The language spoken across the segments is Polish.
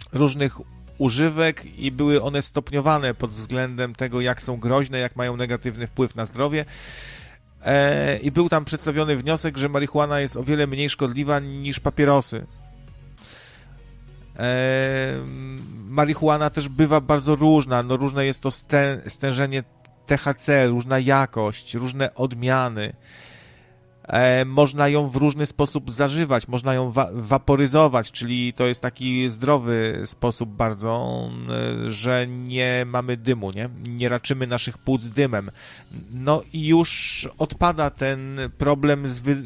różnych używek i były one stopniowane pod względem tego, jak są groźne, jak mają negatywny wpływ na zdrowie. I był tam przedstawiony wniosek, że marihuana jest o wiele mniej szkodliwa niż papierosy. Marihuana też bywa bardzo różna. No, różne jest to stężenie THC, różna jakość, różne odmiany. Można ją w różny sposób zażywać, można ją waporyzować, czyli to jest taki zdrowy sposób bardzo, że nie mamy dymu, nie raczymy naszych płuc dymem. No i już odpada ten problem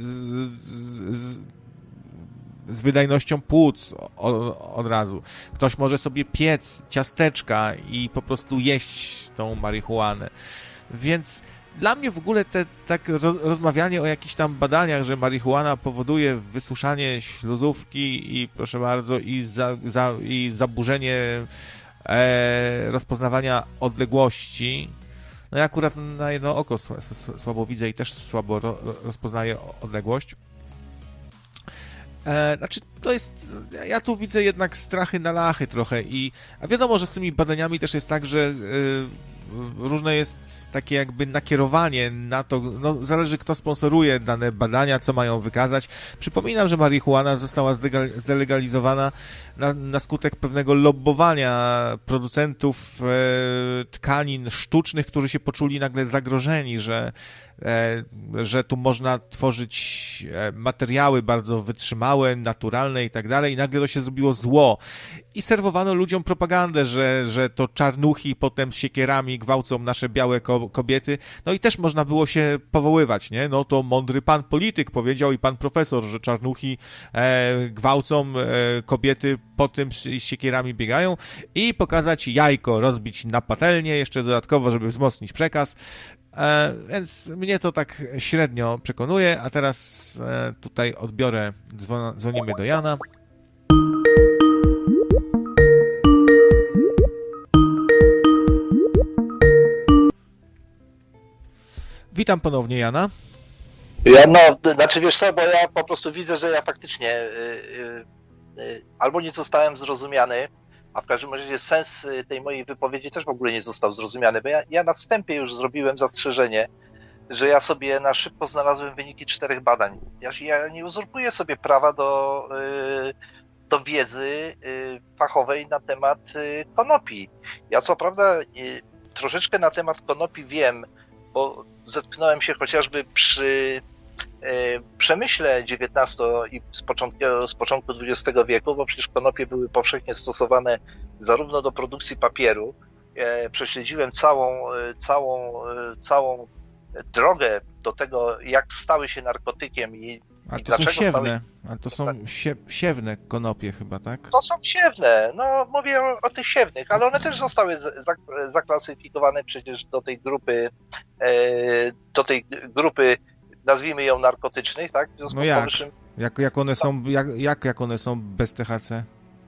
z wydajnością płuc od razu. Ktoś może sobie piec ciasteczka i po prostu jeść tą marihuanę. Więc dla mnie w ogóle rozmawianie o jakichś tam badaniach, że marihuana powoduje wysłuszanie śluzówki i proszę bardzo, i zaburzenie rozpoznawania odległości. No ja akurat na jedno oko słabo widzę i też słabo rozpoznaję odległość. Znaczy, to jest... Ja tu widzę jednak strachy na lachy trochę a wiadomo, że z tymi badaniami też jest tak, że różne jest takie jakby nakierowanie na to, no zależy kto sponsoruje dane badania, co mają wykazać. Przypominam, że marihuana została zdelegalizowana na skutek pewnego lobbowania producentów tkanin sztucznych, którzy się poczuli nagle zagrożeni, że tu można tworzyć materiały bardzo wytrzymałe, naturalne i tak dalej, i nagle to się zrobiło zło. I serwowano ludziom propagandę, że to czarnuchi potem siekierami gwałcą nasze białe kobiety. No i też można było się powoływać, nie? No to mądry pan polityk powiedział i pan profesor, że czarnuchi gwałcą kobiety, potem siekierami biegają, i pokazać jajko, rozbić na patelnię, jeszcze dodatkowo, żeby wzmocnić przekaz. Więc mnie to tak średnio przekonuje, a teraz tutaj odbiorę, dzwonimy do Jana. Witam ponownie Jana. Znaczy wiesz co, bo ja po prostu widzę, że ja faktycznie albo nie zostałem zrozumiany, a w każdym razie sens tej mojej wypowiedzi też w ogóle nie został zrozumiany, bo ja na wstępie już zrobiłem zastrzeżenie, że ja sobie na szybko znalazłem wyniki 4 badań. Ja nie uzurpuję sobie prawa do wiedzy fachowej na temat konopi. Ja co prawda troszeczkę na temat konopi wiem, bo zetknąłem się chociażby przy przemyśle XIX i z początku XX wieku, bo przecież konopie były powszechnie stosowane zarówno do produkcji papieru. Prześledziłem całą drogę do tego, jak stały się narkotykiem i dlaczego siewne. A to są siewne konopie chyba, tak? To są siewne, no mówię o tych siewnych, ale one też zostały zaklasyfikowane przecież do tej grupy, nazwijmy ją narkotycznych, tak? W związku z powyższym... Jak one są bez THC?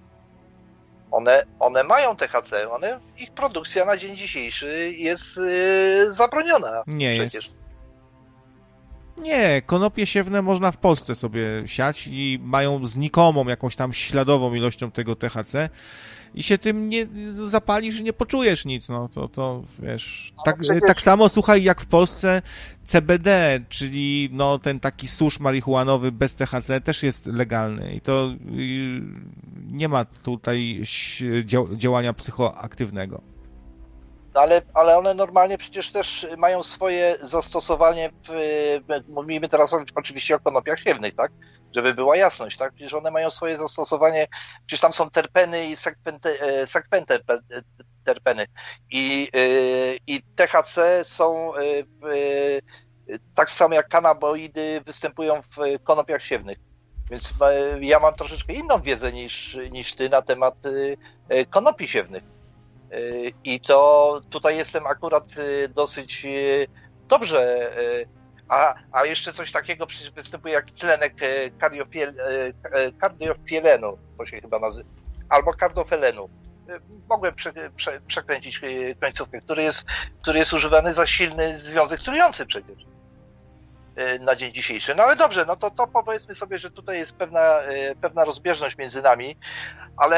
One mają THC, ich produkcja na dzień dzisiejszy jest zabroniona. Nie przecież. Jest. Nie, konopie siewne można w Polsce sobie siać i mają znikomą jakąś tam śladową ilością tego THC i się tym nie zapalisz i nie poczujesz nic, no to wiesz. Tak samo, słuchaj, jak w Polsce CBD, czyli no ten taki susz marihuanowy bez THC też jest legalny i to nie ma tutaj działania psychoaktywnego. Ale one normalnie przecież też mają swoje zastosowanie mówimy teraz oczywiście o konopiach siewnych, tak? Żeby była jasność, tak? Przecież one mają swoje zastosowanie, przecież tam są terpeny i sekwenterpeny. I THC są tak samo jak kanaboidy występują w konopiach siewnych. Więc ja mam troszeczkę inną wiedzę niż ty na temat konopi siewnych. I to tutaj jestem akurat dosyć dobrze. A jeszcze coś takiego przecież występuje jak tlenek kardiofilenu, to się chyba nazywa, albo kardofelenu. Mogłem przekręcić końcówkę, który jest używany za silny związek trujący przecież na dzień dzisiejszy. No ale dobrze, no to powiedzmy sobie, że tutaj jest pewna rozbieżność między nami, ale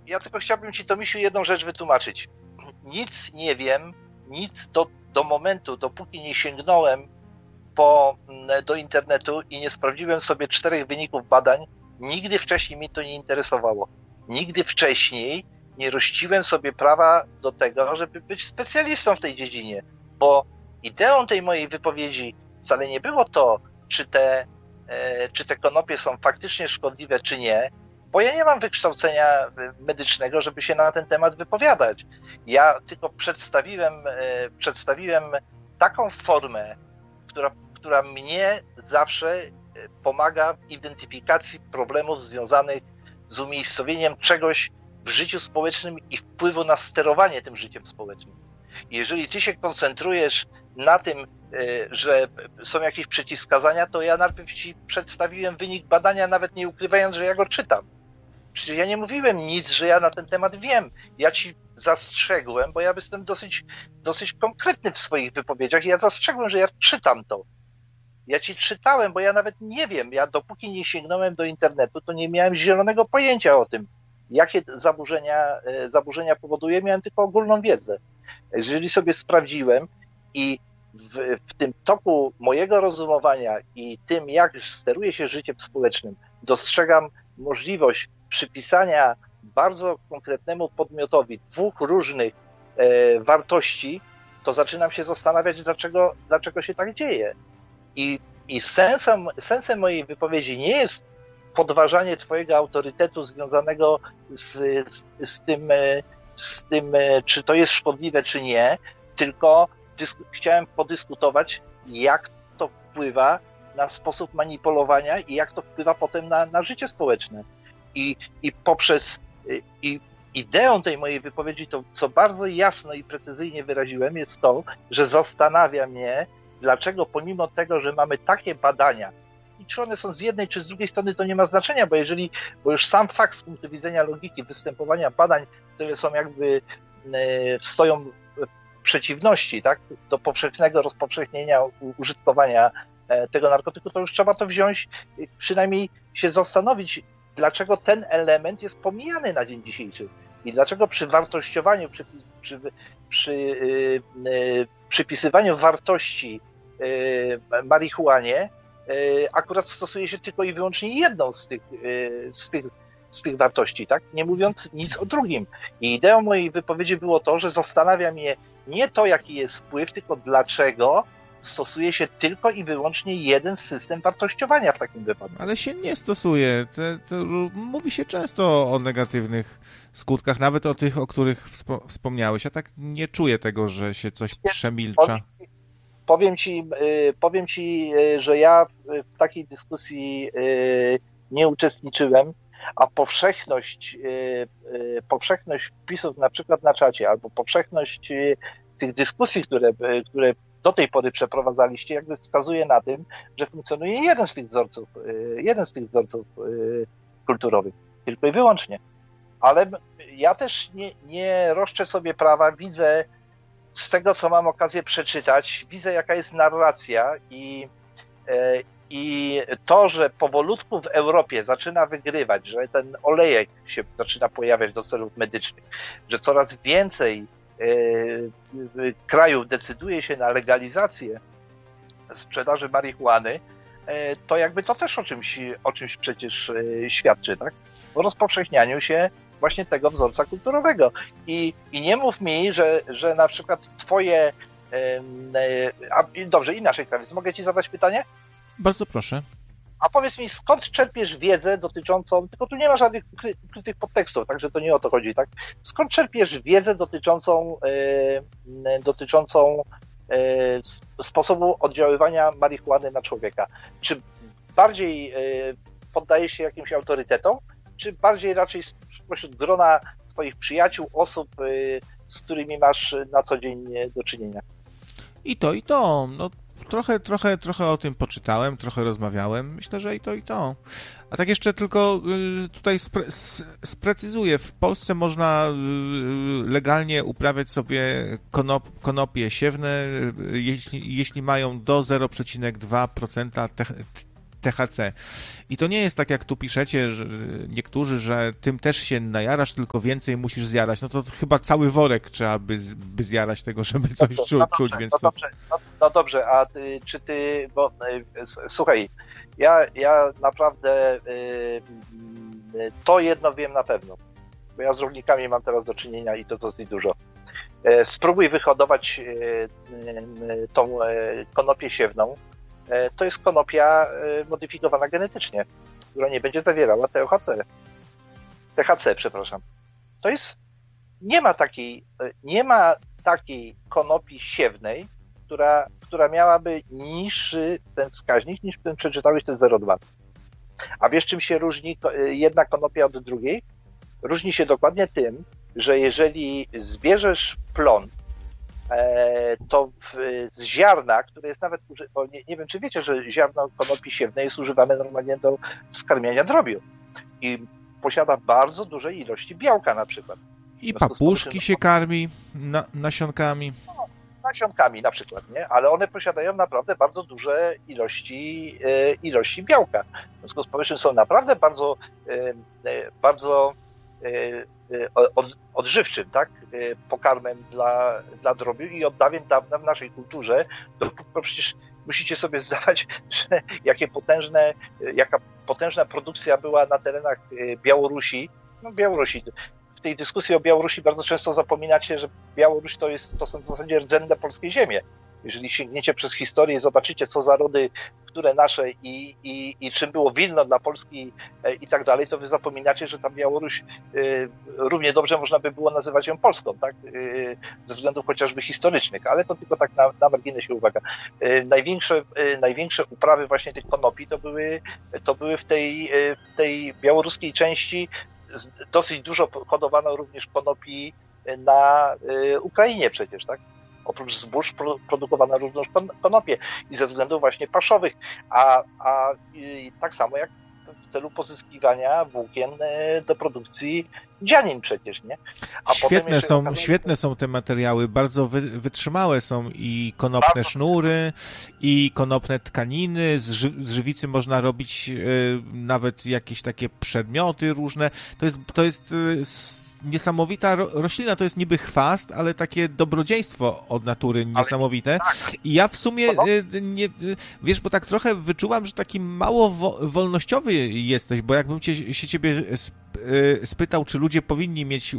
Ja tylko chciałbym ci, Tomisiu, jedną rzecz wytłumaczyć. Nic nie wiem, nic do momentu, dopóki nie sięgnąłem do internetu i nie sprawdziłem sobie 4 wyników badań, nigdy wcześniej mnie to nie interesowało. Nigdy wcześniej nie rościłem sobie prawa do tego, żeby być specjalistą w tej dziedzinie, bo ideą tej mojej wypowiedzi wcale nie było to, czy te konopie są faktycznie szkodliwe, czy nie, bo ja nie mam wykształcenia medycznego, żeby się na ten temat wypowiadać. Ja tylko przedstawiłem taką formę, która mnie zawsze pomaga w identyfikacji problemów związanych z umiejscowieniem czegoś w życiu społecznym i wpływu na sterowanie tym życiem społecznym. Jeżeli ty się koncentrujesz na tym, że są jakieś przeciwwskazania, to ja najpierw ci przedstawiłem wynik badania, nawet nie ukrywając, że ja go czytam. Przecież ja nie mówiłem nic, że ja na ten temat wiem. Ja ci zastrzegłem, bo ja jestem dosyć konkretny w swoich wypowiedziach i ja zastrzegłem, że ja czytam to. Ja ci czytałem, bo ja nawet nie wiem. Ja dopóki nie sięgnąłem do internetu, to nie miałem zielonego pojęcia o tym, jakie zaburzenia powoduje. Miałem tylko ogólną wiedzę. Jeżeli sobie sprawdziłem i w tym toku mojego rozumowania i tym, jak steruje się życiem społecznym, dostrzegam możliwość przypisania bardzo konkretnemu podmiotowi 2 różnych wartości, to zaczynam się zastanawiać, dlaczego się tak dzieje. I sensem mojej wypowiedzi nie jest podważanie twojego autorytetu związanego z tym, czy to jest szkodliwe, czy nie, tylko chciałem podyskutować, jak to wpływa na sposób manipulowania i jak to wpływa potem na życie społeczne. I ideą tej mojej wypowiedzi, to co bardzo jasno i precyzyjnie wyraziłem, jest to, że zastanawia mnie, dlaczego pomimo tego, że mamy takie badania, i czy one są z jednej czy z drugiej strony, to nie ma znaczenia, bo już sam fakt z punktu widzenia logiki występowania badań, które są stoją w przeciwności, tak, do powszechnego rozpowszechnienia użytkowania tego narkotyku, to już trzeba to wziąć, przynajmniej się zastanowić, dlaczego ten element jest pomijany na dzień dzisiejszy i dlaczego przy wartościowaniu, przy przypisywaniu wartości marihuanie akurat stosuje się tylko i wyłącznie jedną z tych wartości, tak? Nie mówiąc nic o drugim. I ideą mojej wypowiedzi było to, że zastanawia mnie nie to, jaki jest wpływ, tylko dlaczego stosuje się tylko i wyłącznie jeden system wartościowania w takim wypadku. Ale się nie stosuje. Mówi się często o negatywnych skutkach, nawet o tych, o których wspomniałeś. Ja tak nie czuję tego, że się coś przemilcza. Powiem ci, że ja w takiej dyskusji nie uczestniczyłem, a powszechność wpisów na przykład na czacie, albo powszechność tych dyskusji, które do tej pory przeprowadzaliście, jakby wskazuje na tym, że funkcjonuje jeden z tych wzorców kulturowych, tylko i wyłącznie. Ale ja też nie roszczę sobie prawa, widzę z tego, co mam okazję przeczytać, widzę, jaka jest narracja i to, że powolutku w Europie zaczyna wygrywać, że ten olejek się zaczyna pojawiać do celów medycznych, że coraz więcej krajów decyduje się na legalizację sprzedaży marihuany, to jakby to też o czymś przecież świadczy, tak? O rozpowszechnianiu się właśnie tego wzorca kulturowego. I nie mów mi, że na przykład twoje... Dobrze, inaczej, Krawiec, mogę ci zadać pytanie? Bardzo proszę. A powiedz mi, skąd czerpiesz wiedzę dotyczącą, tylko tu nie ma żadnych ukrytych podtekstów, także to nie o to chodzi, tak? Skąd czerpiesz wiedzę dotyczącą sposobu oddziaływania marihuany na człowieka? Czy bardziej poddajesz się jakimś autorytetom, czy bardziej raczej spośród grona swoich przyjaciół, osób, z którymi masz na co dzień do czynienia? I to. No, trochę o tym poczytałem, trochę rozmawiałem. Myślę, że i to. A tak jeszcze tylko tutaj sprecyzuję. W Polsce można legalnie uprawiać sobie konopie siewne, jeśli mają do 0,2% THC. I to nie jest tak, jak tu piszecie, że niektórzy, że tym też się najarasz, tylko więcej musisz zjarać. No to chyba cały worek trzeba by zjarać tego, żeby coś czuć, więc to... No dobrze, a czy ty, bo słuchaj, ja naprawdę to jedno wiem na pewno, bo ja z rolnikami mam teraz do czynienia i to dosyć dużo. Spróbuj wyhodować tą konopię siewną. To jest konopia modyfikowana genetycznie, która nie będzie zawierała THC, przepraszam. To jest, nie ma takiej konopi siewnej, która miałaby niższy ten wskaźnik, niż ten przeczytałeś, to jest 0,2. A wiesz, czym się różni jedna konopia od drugiej? Różni się dokładnie tym, że jeżeli zbierzesz plon, to z ziarna, które jest nawet, bo nie wiem, czy wiecie, że ziarno konopi siewnej jest używane normalnie do skarmiania drobiu i posiada bardzo duże ilości białka na przykład. I papuszki się karmi nasionkami. Nasionkami na przykład, nie? Ale one posiadają naprawdę bardzo duże ilości białka. W związku z powyższym są naprawdę bardzo odżywczym, tak? Pokarmem dla drobiu i od dawien dawna w naszej kulturze, to przecież musicie sobie zdawać, że jaka potężna produkcja była na terenach Białorusi. No Białorusi. W tej dyskusji o Białorusi bardzo często zapominacie, że Białoruś to są w zasadzie rdzenne polskie ziemie. Jeżeli sięgniecie przez historię i zobaczycie, co za rody, które nasze i czym było Wilno dla Polski i tak dalej, to wy zapominacie, że tam Białoruś równie dobrze można by było nazywać ją Polską, tak? Ze względów chociażby historycznych, ale to tylko tak na marginesie, uwaga. Największe uprawy właśnie tych konopi to były w tej białoruskiej części. Dosyć dużo hodowano również konopi na Ukrainie przecież, tak? Oprócz zbóż produkowano również konopie i ze względów właśnie paszowych, a tak samo jak w celu pozyskiwania włókien do produkcji dzianin przecież, nie? Świetne są te materiały, bardzo wytrzymałe są i konopne sznury, i konopne tkaniny, z żywicy można robić nawet jakieś takie przedmioty różne. To jest niesamowita roślina, to jest niby chwast, ale takie dobrodziejstwo od natury niesamowite. I ja w sumie, wiesz, bo tak trochę wyczułam, że taki mało wolnościowy jesteś, bo jakbym się ciebie spytał, czy ludzie powinni mieć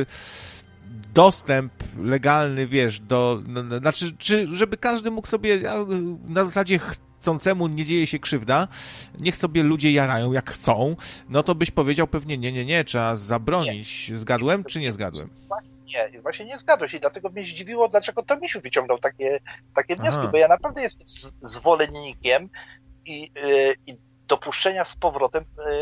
dostęp legalny, wiesz, znaczy, żeby każdy mógł sobie na zasadzie chcącemu nie dzieje się krzywda, niech sobie ludzie jarają jak chcą, no to byś powiedział pewnie nie, trzeba zabronić. Nie. Zgadłem czy nie zgadłem? Właśnie nie zgadłeś i dlatego mnie zdziwiło, dlaczego to Misiu wyciągnął takie wnioski, bo ja naprawdę jestem zwolennikiem i dopuszczenia z powrotem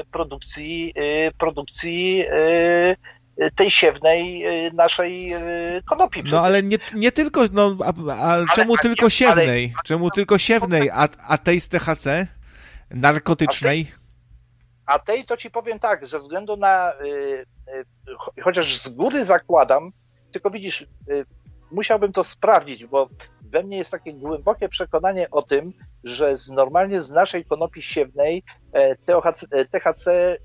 produkcji tej siewnej naszej konopi. No ale nie tylko, czemu tylko siewnej? Czemu tylko siewnej, a tej z THC? Narkotycznej? A tej to ci powiem tak, ze względu na, chociaż z góry zakładam, tylko widzisz, musiałbym to sprawdzić, bo we mnie jest takie głębokie przekonanie o tym, że normalnie z naszej konopi siewnej THC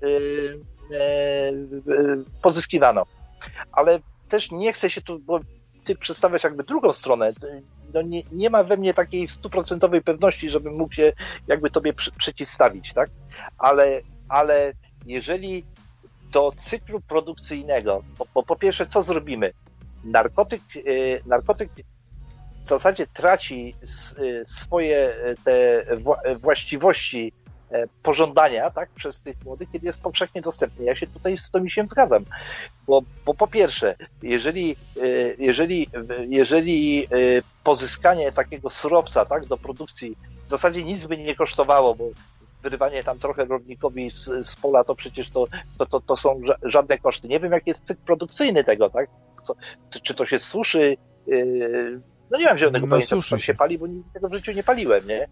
pozyskiwano. Ale też nie chcę się tu, bo ty przedstawiasz jakby drugą stronę. No nie ma we mnie takiej 100% pewności, żebym mógł się jakby tobie przeciwstawić, tak? Ale jeżeli do cyklu produkcyjnego, bo po pierwsze co zrobimy? Narkotyk w zasadzie traci swoje te właściwości pożądania, tak, przez tych młodych, kiedy jest powszechnie dostępny. Ja się tutaj z Tomisiem zgadzam, bo po pierwsze, jeżeli pozyskanie takiego surowca, tak, do produkcji w zasadzie nic by nie kosztowało, bo wyrywanie tam trochę rolnikowi z pola, to przecież to są żadne koszty. Nie wiem, jaki jest cykl produkcyjny tego, tak? Czy to się suszy? No nie mam zielonego pojęcia, co tam się pali, bo tego w życiu nie paliłem, nie?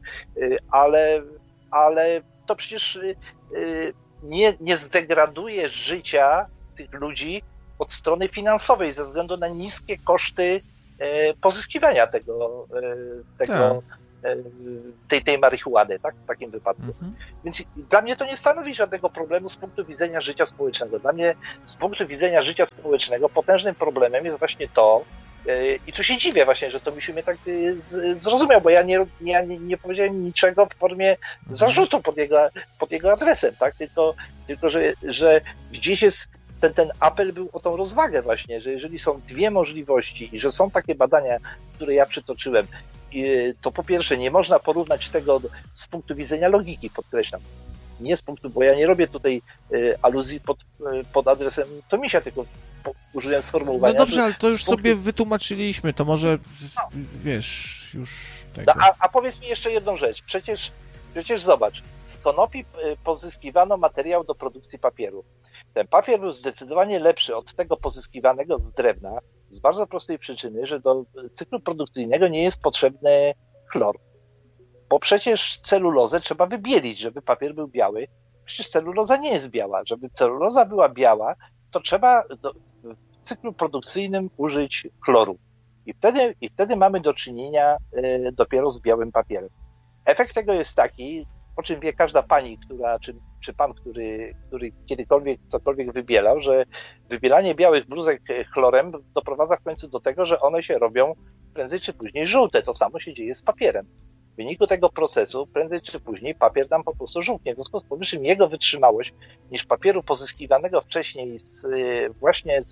Ale to przecież nie zdegraduje życia tych ludzi od strony finansowej ze względu na niskie koszty pozyskiwania tej marihuany, tak? W takim wypadku. Więc dla mnie to nie stanowi żadnego problemu z punktu widzenia życia społecznego. Dla mnie z punktu widzenia życia społecznego potężnym problemem jest właśnie to, i tu się dziwię właśnie, że to Misiu mnie tak zrozumiał, bo ja nie powiedziałem niczego w formie zarzutu pod jego adresem, tak? Tylko że gdzieś jest ten apel był o tą rozwagę właśnie, że jeżeli są dwie możliwości i że są takie badania, które ja przytoczyłem, to po pierwsze nie można porównać tego z punktu widzenia logiki, podkreślam. Nie z punktu, bo ja nie robię tutaj aluzji pod adresem Tomisia, tylko użyłem sformułowania. No dobrze, ale to już sobie wytłumaczyliśmy, to może wiesz, już tego. No, a powiedz mi jeszcze jedną rzecz. Przecież zobacz, z konopi pozyskiwano materiał do produkcji papieru. Ten papier był zdecydowanie lepszy od tego pozyskiwanego z drewna z bardzo prostej przyczyny, że do cyklu produkcyjnego nie jest potrzebny chlor. Bo przecież celulozę trzeba wybielić, żeby papier był biały. Przecież celuloza nie jest biała. Żeby celuloza była biała, to trzeba w cyklu produkcyjnym użyć chloru. I wtedy mamy do czynienia dopiero z białym papierem. Efekt tego jest taki, o czym wie każda pani, czy pan, który kiedykolwiek cokolwiek wybielał, że wybielanie białych bluzek chlorem doprowadza w końcu do tego, że one się robią prędzej czy później żółte. To samo się dzieje z papierem. W wyniku tego procesu prędzej czy później papier nam po prostu żółknie. W związku z powyższym jego wytrzymałość niż papieru pozyskiwanego wcześniej właśnie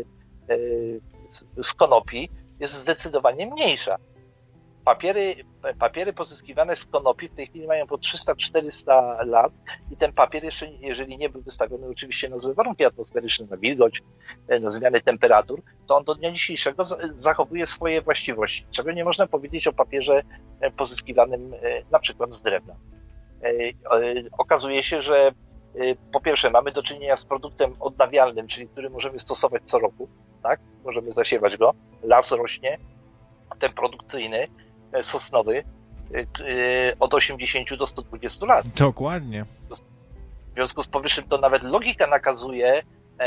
z konopi jest zdecydowanie mniejsza. Papiery pozyskiwane z konopi w tej chwili mają po 300-400 lat i ten papier jeszcze, jeżeli nie był wystawiony oczywiście na złe warunki atmosferyczne, na wilgoć, na zmiany temperatur, to on do dnia dzisiejszego zachowuje swoje właściwości, czego nie można powiedzieć o papierze pozyskiwanym na przykład z drewna. Okazuje się, że po pierwsze mamy do czynienia z produktem odnawialnym, czyli który możemy stosować co roku, tak? Możemy zasiewać go, las rośnie, ten produkcyjny, sosnowy, od 80 do 120 lat. Dokładnie. W związku z powyższym to nawet logika nakazuje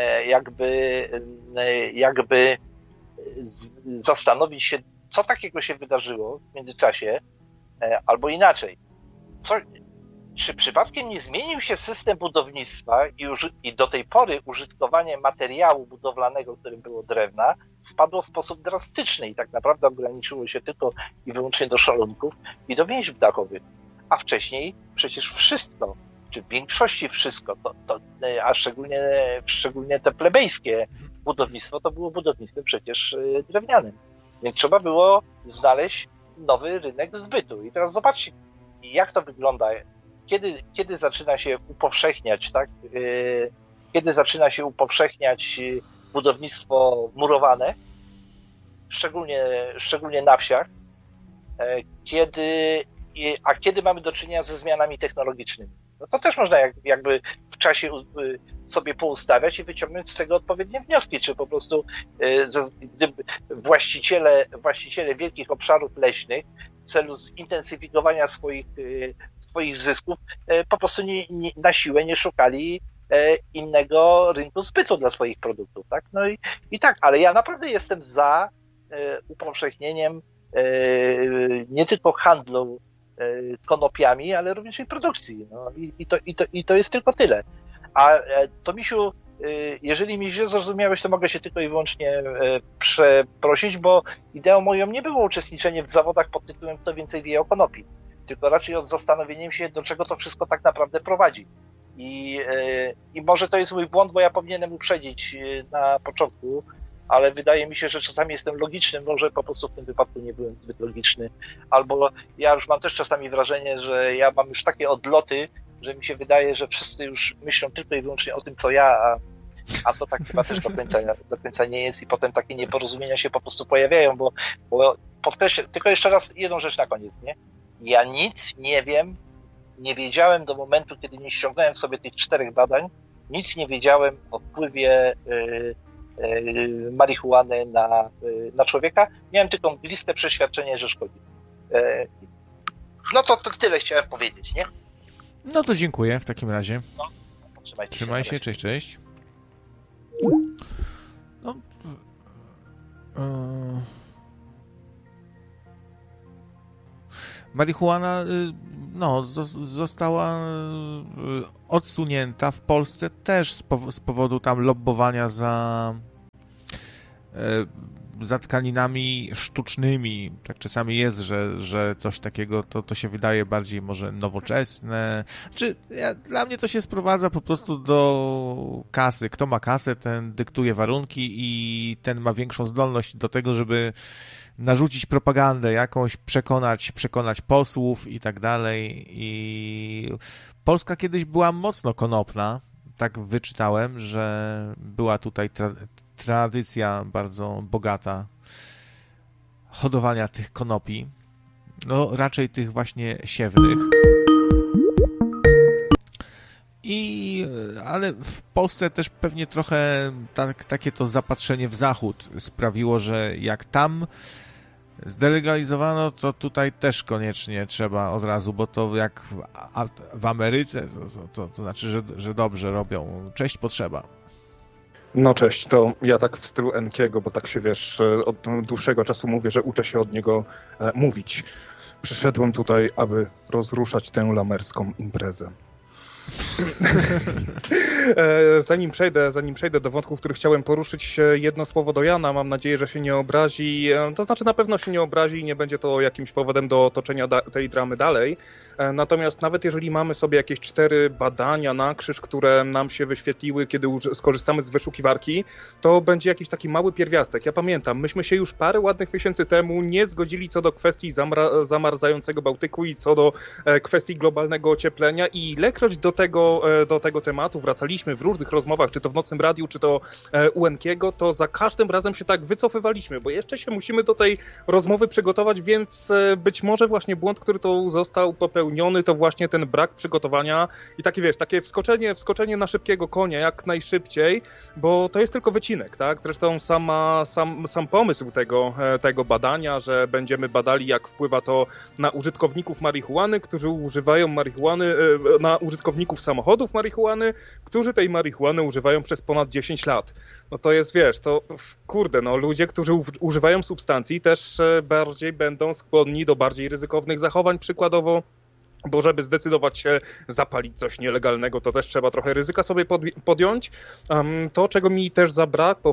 jakby zastanowić się, co takiego się wydarzyło w międzyczasie, albo inaczej. Czy przypadkiem nie zmienił się system budownictwa i do tej pory użytkowanie materiału budowlanego, którym było drewna, spadło w sposób drastyczny i tak naprawdę ograniczyło się tylko i wyłącznie do szalunków i do więźb dachowych. A wcześniej przecież wszystko, czy w większości wszystko, a szczególnie te plebejskie budownictwo, to było budownictwem przecież drewnianym. Więc trzeba było znaleźć nowy rynek zbytu. I teraz zobaczcie, jak to wygląda. Kiedy zaczyna się upowszechniać, tak? Kiedy zaczyna się upowszechniać budownictwo murowane, szczególnie na wsiach, kiedy mamy do czynienia ze zmianami technologicznymi. No to też można jakby w czasie sobie poustawiać i wyciągnąć z tego odpowiednie wnioski, czy po prostu właściciele wielkich obszarów leśnych w celu zintensyfikowania swoich zysków po prostu na siłę nie szukali innego rynku zbytu dla swoich produktów, tak? No i tak, ale ja naprawdę jestem za upowszechnieniem nie tylko handlu konopiami, ale również i produkcji. No, i to jest tylko tyle. A to Misiu, jeżeli mnie źle zrozumiałeś, to mogę się tylko i wyłącznie przeprosić, bo ideą moją nie było uczestniczenie w zawodach pod tytułem Kto więcej wie o konopi, tylko raczej od zastanowieniem się, do czego to wszystko tak naprawdę prowadzi. I może to jest mój błąd, bo ja powinienem uprzedzić na początku, ale wydaje mi się, że czasami jestem logiczny, może po prostu w tym wypadku nie byłem zbyt logiczny, albo ja już mam też czasami wrażenie, że ja mam już takie odloty, że mi się wydaje, że wszyscy już myślą tylko i wyłącznie o tym, co ja, a to tak chyba też do końca nie jest i potem takie nieporozumienia się po prostu pojawiają, bo podkreślę, tylko jeszcze raz jedną rzecz na koniec, nie? Ja nic nie wiem, nie wiedziałem do momentu, kiedy nie ściągnąłem sobie tych 4 badań, nic nie wiedziałem o wpływie marihuany na człowieka. Miałem tylko mgliste przeświadczenie, że szkodzi. No to tyle chciałem powiedzieć, nie? No to dziękuję w takim razie. No, Trzymaj się, cześć. No, marihuana została odsunięta w Polsce też z powodu tam lobbowania za tkaninami sztucznymi. Tak czasami jest, że coś takiego to się wydaje bardziej może nowoczesne. Dla mnie to się sprowadza po prostu do kasy. Kto ma kasę, ten dyktuje warunki i ten ma większą zdolność do tego, żeby narzucić propagandę jakąś, przekonać posłów i tak dalej. I Polska kiedyś była mocno konopna. Tak wyczytałem, że była tutaj tradycja bardzo bogata hodowania tych konopi, raczej tych właśnie siewnych. Ale w Polsce też pewnie trochę takie to zapatrzenie w zachód sprawiło, że jak tam zdelegalizowano, to tutaj też koniecznie trzeba od razu, bo to jak w Ameryce, to znaczy, że dobrze robią. Cześć, potrzeba. No cześć, to ja tak w stylu Enkiego, bo tak się wiesz, od dłuższego czasu mówię, że uczę się od niego mówić. Przyszedłem tutaj, aby rozruszać tę lamerską imprezę. Zanim przejdę do wątków, który chciałem poruszyć, jedno słowo do Jana. Mam nadzieję, że się nie obrazi. To znaczy na pewno się nie obrazi i nie będzie to jakimś powodem do toczenia tej dramy dalej. Natomiast nawet jeżeli mamy sobie jakieś 4 badania na krzyż, które nam się wyświetliły, kiedy skorzystamy z wyszukiwarki, to będzie jakiś taki mały pierwiastek. Ja pamiętam, myśmy się już parę ładnych miesięcy temu nie zgodzili co do kwestii zamarzającego Bałtyku i co do kwestii globalnego ocieplenia i ilekroć do tego tematu wracaliśmy w różnych rozmowach, czy to w Nocnym Radiu, czy to u Enkiego, to za każdym razem się tak wycofywaliśmy, bo jeszcze się musimy do tej rozmowy przygotować, więc być może właśnie błąd, który to został popełniony, to właśnie ten brak przygotowania i takie, wiesz, takie wskoczenie na szybkiego konia jak najszybciej, bo to jest tylko wycinek, tak? Zresztą sam pomysł tego badania, że będziemy badali, jak wpływa to na użytkowników marihuany, którzy używają marihuany, na użytkowników samochodów marihuany, którzy tej marihuany używają przez ponad 10 lat. No to jest, wiesz, to kurde, ludzie, którzy używają substancji też bardziej będą skłonni do bardziej ryzykownych zachowań, przykładowo, bo żeby zdecydować się zapalić coś nielegalnego, to też trzeba trochę ryzyka sobie podjąć. To, czego mi też zabrakło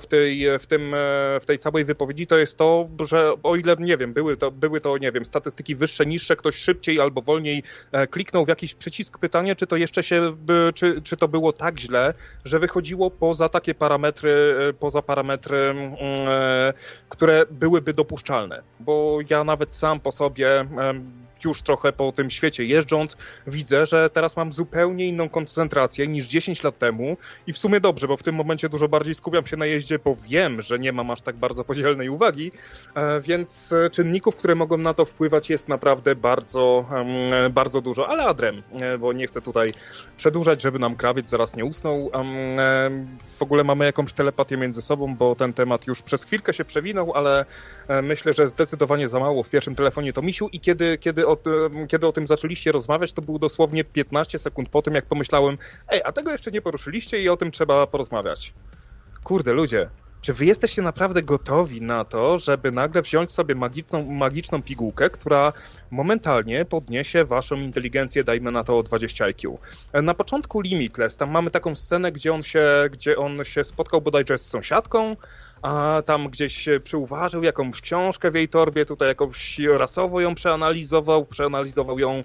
w tej całej wypowiedzi, to jest to, że o ile, nie wiem, były to, nie wiem, statystyki wyższe, niższe, ktoś szybciej albo wolniej kliknął w jakiś przycisk, pytanie, czy to jeszcze czy to było tak źle, że wychodziło poza takie parametry, które byłyby dopuszczalne. Bo ja nawet sam po sobie już trochę po tym świecie jeżdżąc, widzę, że teraz mam zupełnie inną koncentrację niż 10 lat temu i w sumie dobrze, bo w tym momencie dużo bardziej skupiam się na jeździe, bo wiem, że nie mam aż tak bardzo podzielnej uwagi, więc czynników, które mogą na to wpływać, jest naprawdę bardzo, bardzo dużo. Ale adrem, bo nie chcę tutaj przedłużać, żeby nam krawiec zaraz nie usnął. W ogóle mamy jakąś telepatię między sobą, bo ten temat już przez chwilkę się przewinął, ale myślę, że zdecydowanie za mało w pierwszym telefonie to Misiu i kiedy o tym zaczęliście rozmawiać, to było dosłownie 15 sekund po tym, jak pomyślałem, a tego jeszcze nie poruszyliście i o tym trzeba porozmawiać. Kurde, ludzie, czy wy jesteście naprawdę gotowi na to, żeby nagle wziąć sobie magiczną pigułkę, która momentalnie podniesie waszą inteligencję, dajmy na to o 20 IQ. Na początku Limitless, tam mamy taką scenę, gdzie on się spotkał bodajże z sąsiadką, a tam gdzieś przyuważył jakąś książkę w jej torbie, tutaj jakąś rasowo ją przeanalizował ją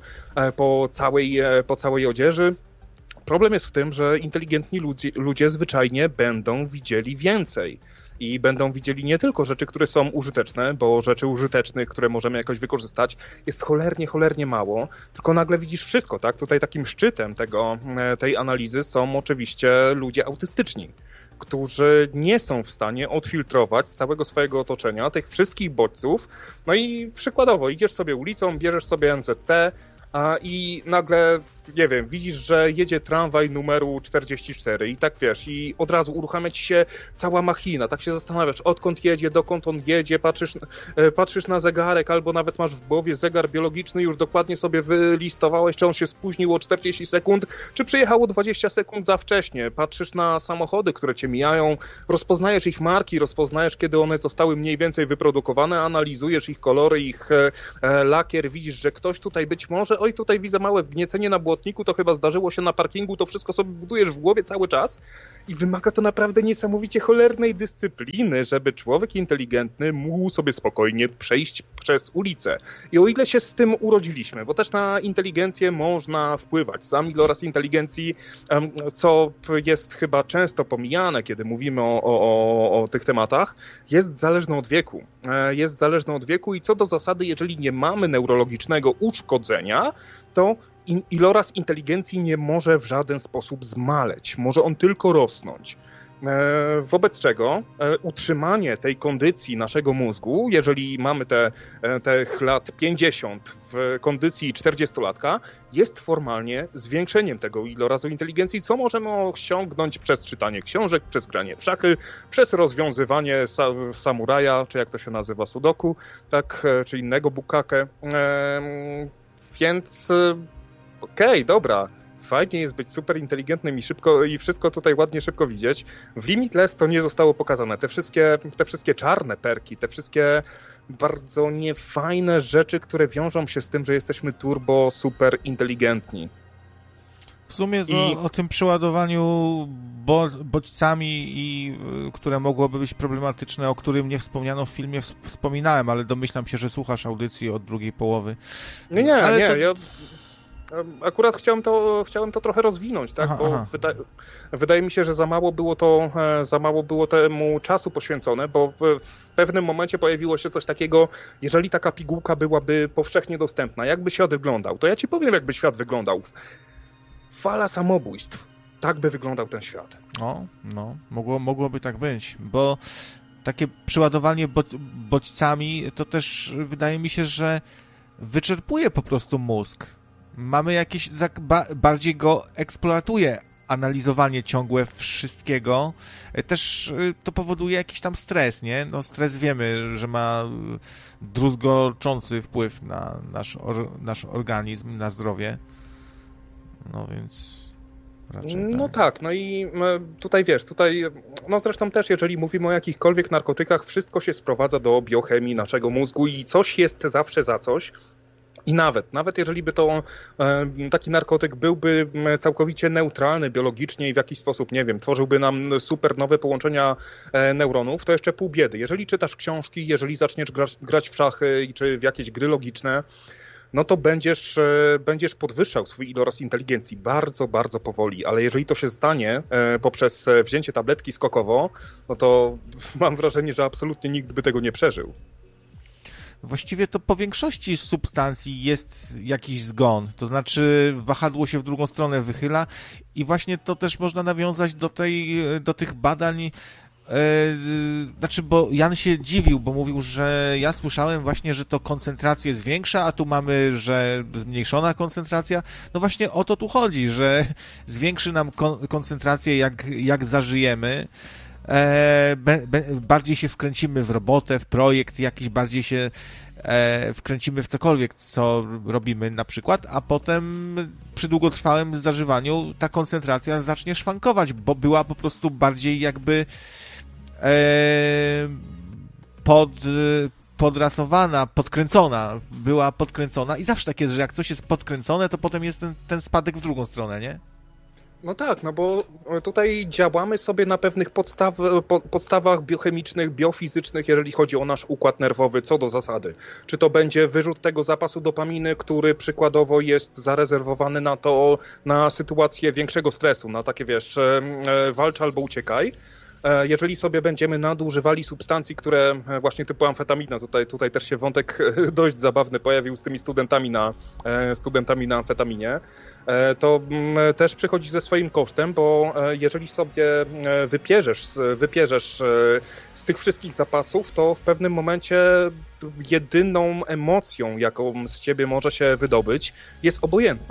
po całej odzieży. Problem jest w tym, że inteligentni ludzie zwyczajnie będą widzieli więcej. I będą widzieli nie tylko rzeczy, które są użyteczne, bo rzeczy użytecznych, które możemy jakoś wykorzystać, jest cholernie mało, tylko nagle widzisz wszystko, tak? Tutaj takim szczytem tej analizy są oczywiście ludzie autystyczni, którzy nie są w stanie odfiltrować z całego swojego otoczenia tych wszystkich bodźców. No i przykładowo idziesz sobie ulicą, bierzesz sobie NZT i nagle nie wiem, widzisz, że jedzie tramwaj numeru 44 i tak wiesz, i od razu uruchamia ci się cała machina, tak się zastanawiasz, odkąd jedzie, dokąd on jedzie, patrzysz na zegarek, albo nawet masz w głowie zegar biologiczny, już dokładnie sobie wylistowałeś, czy on się spóźnił o 40 sekund, czy przyjechało 20 sekund za wcześnie. Patrzysz na samochody, które cię mijają, rozpoznajesz ich marki, rozpoznajesz, kiedy one zostały mniej więcej wyprodukowane, analizujesz ich kolory, ich lakier, widzisz, że ktoś tutaj być może, oj, tutaj widzę małe wgniecenie na błotniku, to chyba zdarzyło się na parkingu, to wszystko sobie budujesz w głowie cały czas i wymaga to naprawdę niesamowicie cholernej dyscypliny, żeby człowiek inteligentny mógł sobie spokojnie przejść przez ulicę. I o ile się z tym urodziliśmy, bo też na inteligencję można wpływać. Sam iloraz inteligencji, co jest chyba często pomijane, kiedy mówimy o tych tematach, jest zależny od wieku. Jest zależny od wieku i co do zasady, jeżeli nie mamy neurologicznego uszkodzenia, to iloraz inteligencji nie może w żaden sposób zmaleć. Może on tylko rosnąć. Wobec czego utrzymanie tej kondycji naszego mózgu, jeżeli mamy tych lat 50 w kondycji 40-latka, jest formalnie zwiększeniem tego ilorazu inteligencji, co możemy osiągnąć przez czytanie książek, przez granie w szachy, przez rozwiązywanie samuraja, czy jak to się nazywa, sudoku, tak, czy innego bukake. Więc okej, dobra. Fajnie jest być super inteligentnym i wszystko tutaj ładnie szybko widzieć. W Limitless to nie zostało pokazane. Te wszystkie czarne perki, te wszystkie bardzo niefajne rzeczy, które wiążą się z tym, że jesteśmy turbo super inteligentni. W sumie to o tym przeładowaniu bodźcami, które mogłoby być problematyczne, o którym nie wspomniano w filmie, wspominałem, ale domyślam się, że słuchasz audycji od drugiej połowy. Nie, ja akurat chciałem to trochę rozwinąć, tak? Bo wydaje mi się, że za mało było temu czasu poświęcone, bo w pewnym momencie pojawiło się coś takiego, jeżeli taka pigułka byłaby powszechnie dostępna, jakby świat wyglądał, to ja ci powiem, jakby świat wyglądał. Fala samobójstw. Tak by wyglądał ten świat. No, mogłoby tak być, bo takie przeładowanie bodźcami to też wydaje mi się, że wyczerpuje po prostu mózg. Mamy jakieś, tak bardziej go eksploatuje analizowanie ciągłe wszystkiego. Też to powoduje jakiś tam stres, nie? No stres wiemy, że ma druzgoczący wpływ na nasz organizm, na zdrowie. No więc raczej no tak, no i tutaj wiesz, no zresztą też jeżeli mówimy o jakichkolwiek narkotykach, wszystko się sprowadza do biochemii naszego mózgu i coś jest zawsze za coś. I nawet jeżeli by to taki narkotyk byłby całkowicie neutralny biologicznie i w jakiś sposób, nie wiem, tworzyłby nam super nowe połączenia neuronów, to jeszcze pół biedy. Jeżeli czytasz książki, jeżeli zaczniesz grać w szachy czy w jakieś gry logiczne, no to będziesz podwyższał swój iloraz inteligencji bardzo, bardzo powoli, ale jeżeli to się stanie poprzez wzięcie tabletki skokowo, no to mam wrażenie, że absolutnie nikt by tego nie przeżył. Właściwie to po większości substancji jest jakiś zgon, to znaczy wahadło się w drugą stronę wychyla i właśnie to też można nawiązać do tych badań, znaczy, bo Jan się dziwił, bo mówił, że ja słyszałem właśnie, że to koncentracja jest większa, a tu mamy, że zmniejszona koncentracja. No właśnie o to tu chodzi, że zwiększy nam koncentrację jak zażyjemy, bardziej się wkręcimy w robotę, w projekt, jakiś bardziej się wkręcimy w cokolwiek, co robimy na przykład, a potem przy długotrwałym zażywaniu ta koncentracja zacznie szwankować, bo była po prostu bardziej jakby podrasowana, była podkręcona i zawsze tak jest, że jak coś jest podkręcone, to potem jest ten spadek w drugą stronę, nie? No tak, no bo tutaj działamy sobie na pewnych podstawach biochemicznych, biofizycznych, jeżeli chodzi o nasz układ nerwowy, co do zasady. Czy to będzie wyrzut tego zapasu dopaminy, który przykładowo jest zarezerwowany na sytuację większego stresu, na takie, wiesz, walcz albo uciekaj. Jeżeli sobie będziemy nadużywali substancji, które właśnie typu amfetamina, tutaj też się wątek dość zabawny pojawił z tymi studentami na amfetaminie, to też przychodzi ze swoim kosztem, bo jeżeli sobie wypierzesz z tych wszystkich zapasów, to w pewnym momencie jedyną emocją, jaką z ciebie może się wydobyć, jest obojętność.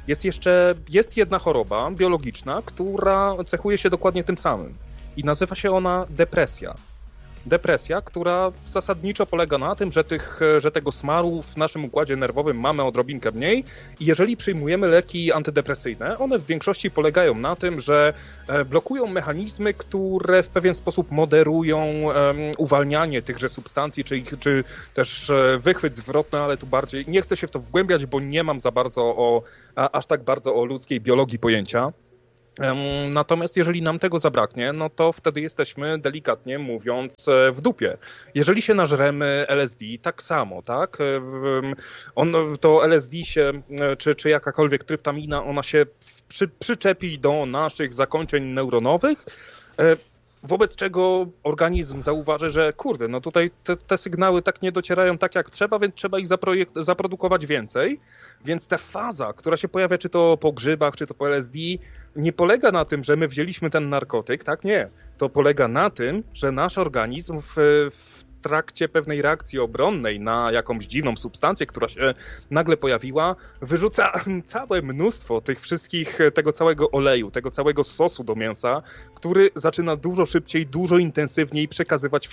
Jest jedna choroba biologiczna, która cechuje się dokładnie tym samym i nazywa się ona depresja. Depresja, która zasadniczo polega na tym, że tego smaru w naszym układzie nerwowym mamy odrobinkę mniej i jeżeli przyjmujemy leki antydepresyjne, one w większości polegają na tym, że blokują mechanizmy, które w pewien sposób moderują uwalnianie tychże substancji, czy też wychwyt zwrotny, ale tu bardziej nie chcę się w to wgłębiać, bo nie mam aż tak bardzo o ludzkiej biologii pojęcia. Natomiast jeżeli nam tego zabraknie, no to wtedy jesteśmy, delikatnie mówiąc, w dupie. Jeżeli się nażremy LSD, tak samo, tak? To LSD się, czy jakakolwiek tryptamina, ona się przyczepi do naszych zakończeń neuronowych, wobec czego organizm zauważy, że kurde, no tutaj te sygnały tak nie docierają tak jak trzeba, więc trzeba ich zaprodukować więcej. Więc ta faza, która się pojawia czy to po grzybach, czy to po LSD, nie polega na tym, że my wzięliśmy ten narkotyk, tak? Nie. To polega na tym, że nasz organizm w trakcie pewnej reakcji obronnej na jakąś dziwną substancję, która się nagle pojawiła, wyrzuca całe mnóstwo tego całego oleju, tego całego sosu do mięsa, który zaczyna dużo szybciej, dużo intensywniej przekazywać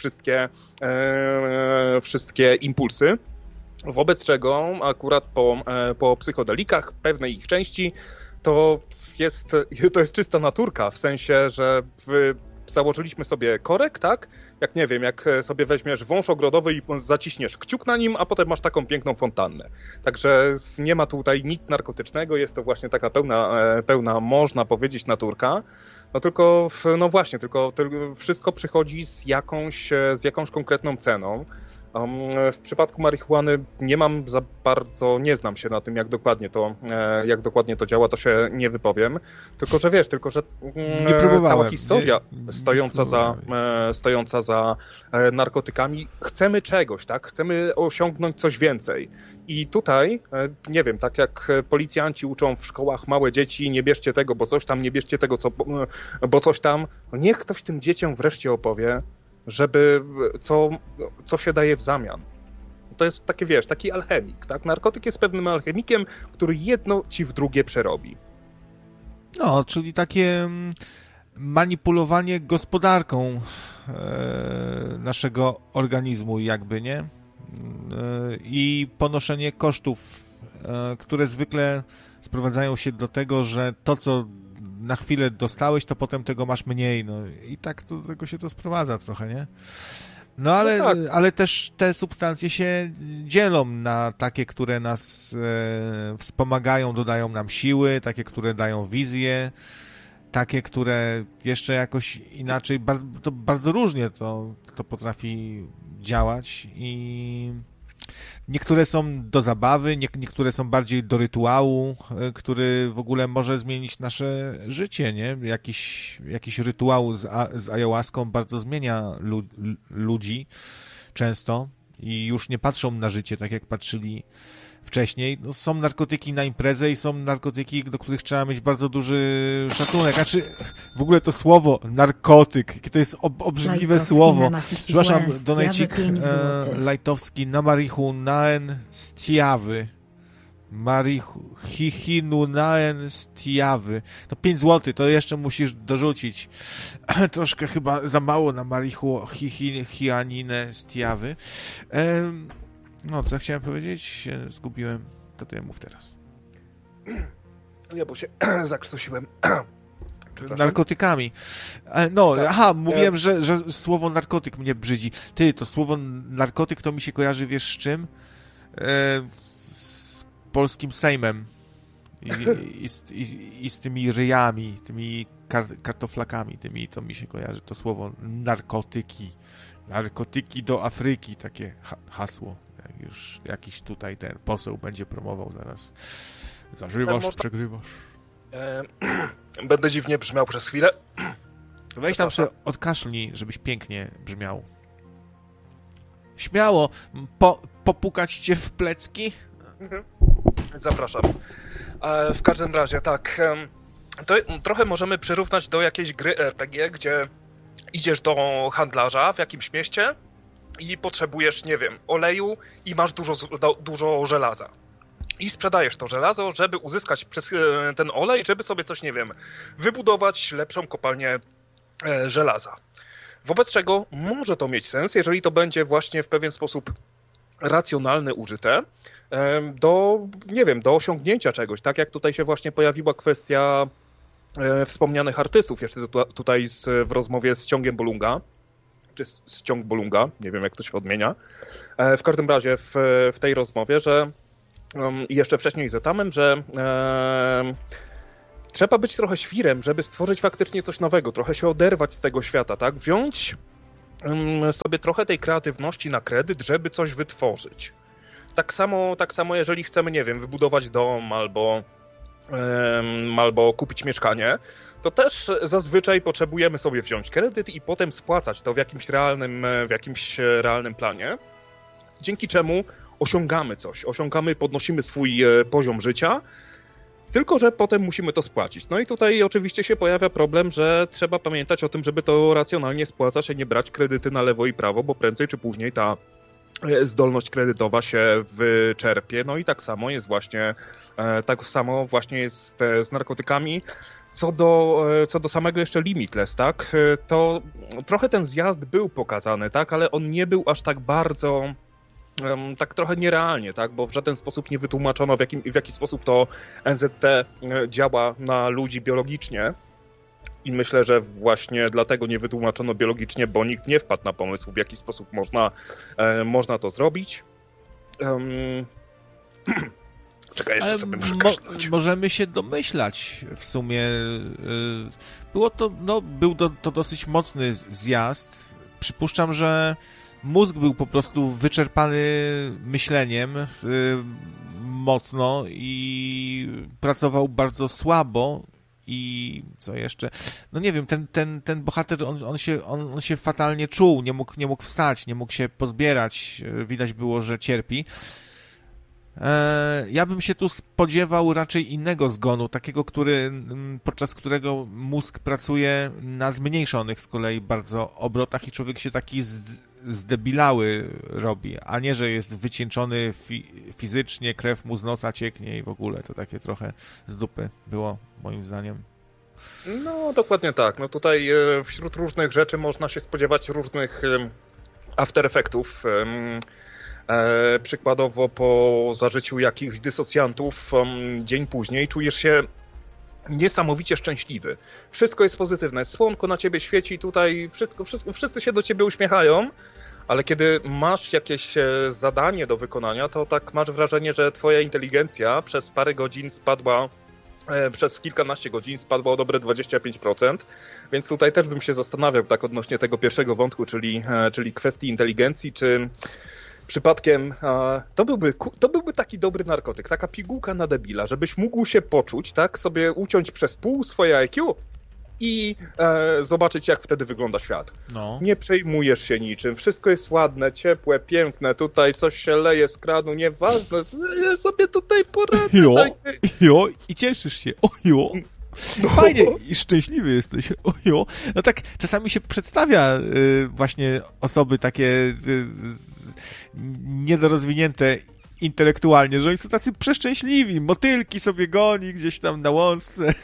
wszystkie impulsy. Wobec czego akurat po psychodelikach, pewnej ich części, to jest czysta naturka, w sensie, że założyliśmy sobie korek, tak? Jak nie wiem, jak sobie weźmiesz wąż ogrodowy i zaciśniesz kciuk na nim, a potem masz taką piękną fontannę. Także nie ma tutaj nic narkotycznego, jest to właśnie taka pełna można powiedzieć, naturka. No tylko, no właśnie, tylko wszystko przychodzi z jakąś konkretną ceną. W przypadku marihuany nie znam się na tym, jak dokładnie to działa, to się nie wypowiem. Tylko, że cała historia stojąca za narkotykami, chcemy czegoś, tak? Chcemy osiągnąć coś więcej. I tutaj, nie wiem, tak jak policjanci uczą w szkołach małe dzieci, nie bierzcie tego, bo coś tam, nie bierzcie tego, bo coś tam, niech ktoś tym dzieciom wreszcie opowie, co się daje w zamian. To jest takie, taki alchemik, tak? Narkotyk jest pewnym alchemikiem, który jedno ci w drugie przerobi. No, czyli takie manipulowanie gospodarką naszego organizmu jakby, nie? I ponoszenie kosztów, które zwykle sprowadzają się do tego, że to, co na chwilę dostałeś, to potem tego masz mniej, no i tak do tego się to sprowadza trochę, nie? No ale, no tak. Ale też te substancje się dzielą na takie, które nas wspomagają, dodają nam siły, takie, które dają wizję, takie, które jeszcze jakoś inaczej, to bardzo różnie to potrafi działać i niektóre są do zabawy, niektóre są bardziej do który w ogóle może zmienić nasze życie, nie? Jakiś rytuał z ayahuaską bardzo zmienia ludzi często i już nie patrzą na życie tak, jak patrzyli wcześniej. No, są narkotyki na imprezę i są narkotyki, do których trzeba mieć bardzo duży szacunek. Znaczy, w ogóle to słowo narkotyk, to jest obrzydliwe słowo. Przepraszam, donajcik lajtowski na marihunaen stiawy. Marihunaen stiawy. To 5 zł, to jeszcze musisz dorzucić. Troszkę chyba za mało na marihuaninę stiawy. No, co chciałem powiedzieć? Zgubiłem. To ja mów teraz. Ja bo się zakrztusiłem. Narkotykami. No, tak. Aha, mówiłem, że słowo narkotyk mnie brzydzi. To słowo narkotyk to mi się kojarzy, wiesz z czym? Z polskim Sejmem. I z tymi ryjami, tymi kartoflakami, to mi się kojarzy to słowo narkotyki. Narkotyki do Afryki, takie hasło. Jak już jakiś tutaj ten poseł będzie promował zaraz. Zażywasz, przegrywasz. Będę dziwnie brzmiał przez chwilę. Weź tam sobie odkaszlnij, żebyś pięknie brzmiał. Śmiało, popukać cię w plecki? Zapraszam. W każdym razie, tak. To trochę możemy przyrównać do jakiejś gry RPG, gdzie idziesz do handlarza w jakimś mieście i potrzebujesz, nie wiem, oleju i masz dużo żelaza. i sprzedajesz to żelazo, żeby uzyskać przez ten olej, żeby sobie coś, nie wiem, wybudować lepszą kopalnię żelaza. Wobec czego może to mieć sens, jeżeli to będzie właśnie w pewien sposób racjonalne użyte do, nie wiem, do osiągnięcia czegoś. Tak jak tutaj się właśnie pojawiła kwestia wspomnianych artystów, jeszcze tutaj w rozmowie z Ciągiem Bolunga, czy z Ciąg Bolunga, nie wiem jak to się odmienia. W każdym razie w tej rozmowie, że jeszcze wcześniej z Etamem, że trzeba być trochę świrem, żeby stworzyć faktycznie coś nowego, trochę się oderwać z tego świata, tak? Wziąć sobie trochę tej kreatywności na kredyt, żeby coś wytworzyć. Tak samo jeżeli chcemy, nie wiem, wybudować dom albo kupić mieszkanie, to też zazwyczaj potrzebujemy sobie wziąć kredyt i potem spłacać to w jakimś realnym planie, dzięki czemu osiągamy coś, podnosimy swój poziom życia, tylko że potem musimy to spłacić. No i tutaj oczywiście się pojawia problem, że trzeba pamiętać o tym, żeby to racjonalnie spłacać, a nie brać kredyty na lewo i prawo, bo prędzej czy później ta zdolność kredytowa się wyczerpie. No i tak samo jest z narkotykami. Co do samego jeszcze Limitless, tak, to trochę ten zjazd był pokazany, tak, ale on nie był aż tak bardzo, tak trochę nierealnie, tak, bo w żaden sposób nie wytłumaczono, w jaki sposób to NZT działa na ludzi biologicznie. I myślę, że właśnie dlatego nie wytłumaczono biologicznie, bo nikt nie wpadł na pomysł, w jaki sposób można to zrobić. Czekaj, jeszcze sobie muszę kaszlać. Możemy się domyślać w sumie. Był to dosyć mocny zjazd. Przypuszczam, że mózg był po prostu wyczerpany myśleniem mocno i pracował bardzo słabo. I co jeszcze? No nie wiem, ten bohater, on się fatalnie czuł, nie mógł wstać, nie mógł się pozbierać, widać było, że cierpi. Ja bym się tu spodziewał raczej innego zgonu, takiego, podczas którego mózg pracuje na zmniejszonych z kolei bardzo obrotach i człowiek się taki zdebilały robi, a nie, że jest wycieńczony fizycznie, krew mu z nosa cieknie i w ogóle to takie trochę z dupy było, moim zdaniem. No, dokładnie tak. No tutaj wśród różnych rzeczy można się spodziewać różnych after effectów. Przykładowo po zażyciu jakichś dysocjantów dzień później czujesz się niesamowicie szczęśliwy. Wszystko jest pozytywne. Słonko na ciebie świeci, tutaj wszyscy się do ciebie uśmiechają, ale kiedy masz jakieś zadanie do wykonania, to tak masz wrażenie, że twoja inteligencja przez parę godzin przez kilkanaście godzin spadła o dobre 25%, więc tutaj też bym się zastanawiał tak odnośnie tego pierwszego wątku, czyli kwestii inteligencji, czy przypadkiem to byłby taki dobry narkotyk, taka pigułka na debila, żebyś mógł się poczuć, tak, sobie uciąć przez pół swoje IQ i zobaczyć, jak wtedy wygląda świat. No. Nie przejmujesz się niczym, wszystko jest ładne, ciepłe, piękne, tutaj coś się leje z kranu, nieważne, ja sobie tutaj poradzę. Jo, i cieszysz się, fajnie i szczęśliwy jesteś, No tak, czasami się przedstawia właśnie osoby takie niedorozwinięte intelektualnie, że oni są tacy przeszczęśliwi, motylki sobie goni gdzieś tam na łączce.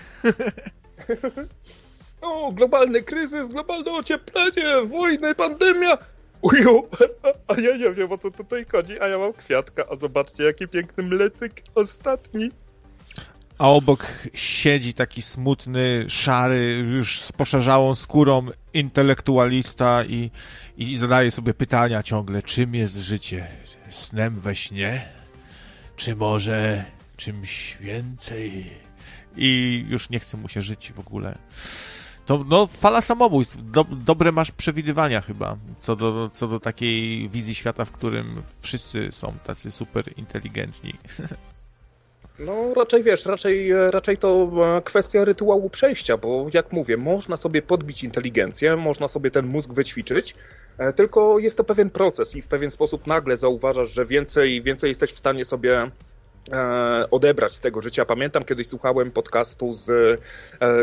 O, globalny kryzys, globalne ocieplenie, wojny, pandemia. A ja nie wiem, o co tutaj chodzi, a ja mam kwiatka, a zobaczcie, jaki piękny mlecyk ostatni. A obok siedzi taki smutny, szary, już z poszarzałą skórą intelektualista i zadaje sobie pytania ciągle, czym jest życie? Snem we śnie? Czy może czymś więcej? I już nie chce mu się żyć w ogóle. To fala samobójstw. Dobre masz przewidywania chyba, co do takiej wizji świata, w którym wszyscy są tacy super inteligentni. No raczej to kwestia rytuału przejścia, bo jak mówię, można sobie podbić inteligencję, można sobie ten mózg wyćwiczyć, tylko jest to pewien proces i w pewien sposób nagle zauważasz, że więcej jesteś w stanie sobie odebrać z tego życia. Pamiętam, kiedyś słuchałem podcastu,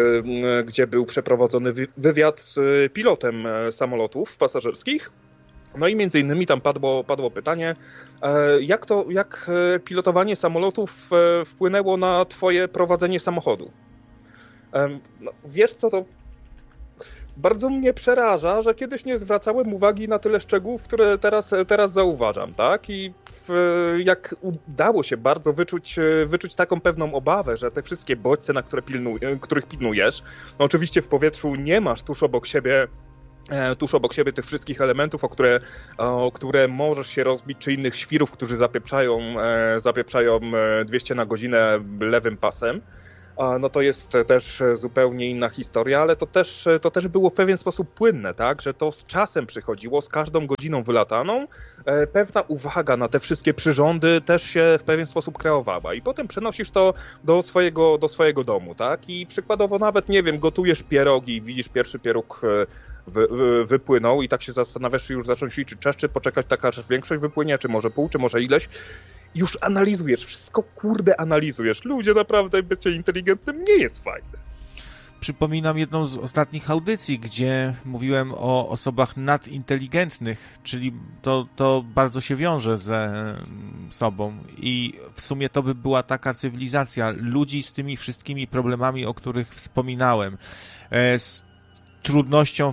gdzie był przeprowadzony wywiad z pilotem samolotów pasażerskich No i między innymi tam padło pytanie, jak pilotowanie samolotów wpłynęło na twoje prowadzenie samochodu? No, wiesz co, to bardzo mnie przeraża, że kiedyś nie zwracałem uwagi na tyle szczegółów, które teraz zauważam, tak? I jak udało się bardzo wyczuć taką pewną obawę, że te wszystkie bodźce, których pilnujesz, no oczywiście w powietrzu nie masz tuż obok siebie tych wszystkich elementów, o które możesz się rozbić, czy innych świrów, którzy zapieprzają 200 na godzinę lewym pasem. No to jest też zupełnie inna historia, ale to też było w pewien sposób płynne, tak, że to z czasem przychodziło, z każdą godziną wylataną, pewna uwaga na te wszystkie przyrządy też się w pewien sposób kreowała i potem przenosisz to do swojego domu, tak, i przykładowo nawet, nie wiem, gotujesz pierogi i widzisz pierwszy pieróg wypłynął i tak się zastanawiasz, czy już zacząć liczyć czas, czy poczekać taka, że większość wypłynie, czy może pół, czy może ileś. Już analizujesz, wszystko analizujesz. Ludzie, naprawdę bycie inteligentnym nie jest fajne. Przypominam jedną z ostatnich audycji, gdzie mówiłem o osobach nadinteligentnych, czyli to bardzo się wiąże ze sobą i w sumie to by była taka cywilizacja ludzi z tymi wszystkimi problemami, o których wspominałem, z trudnością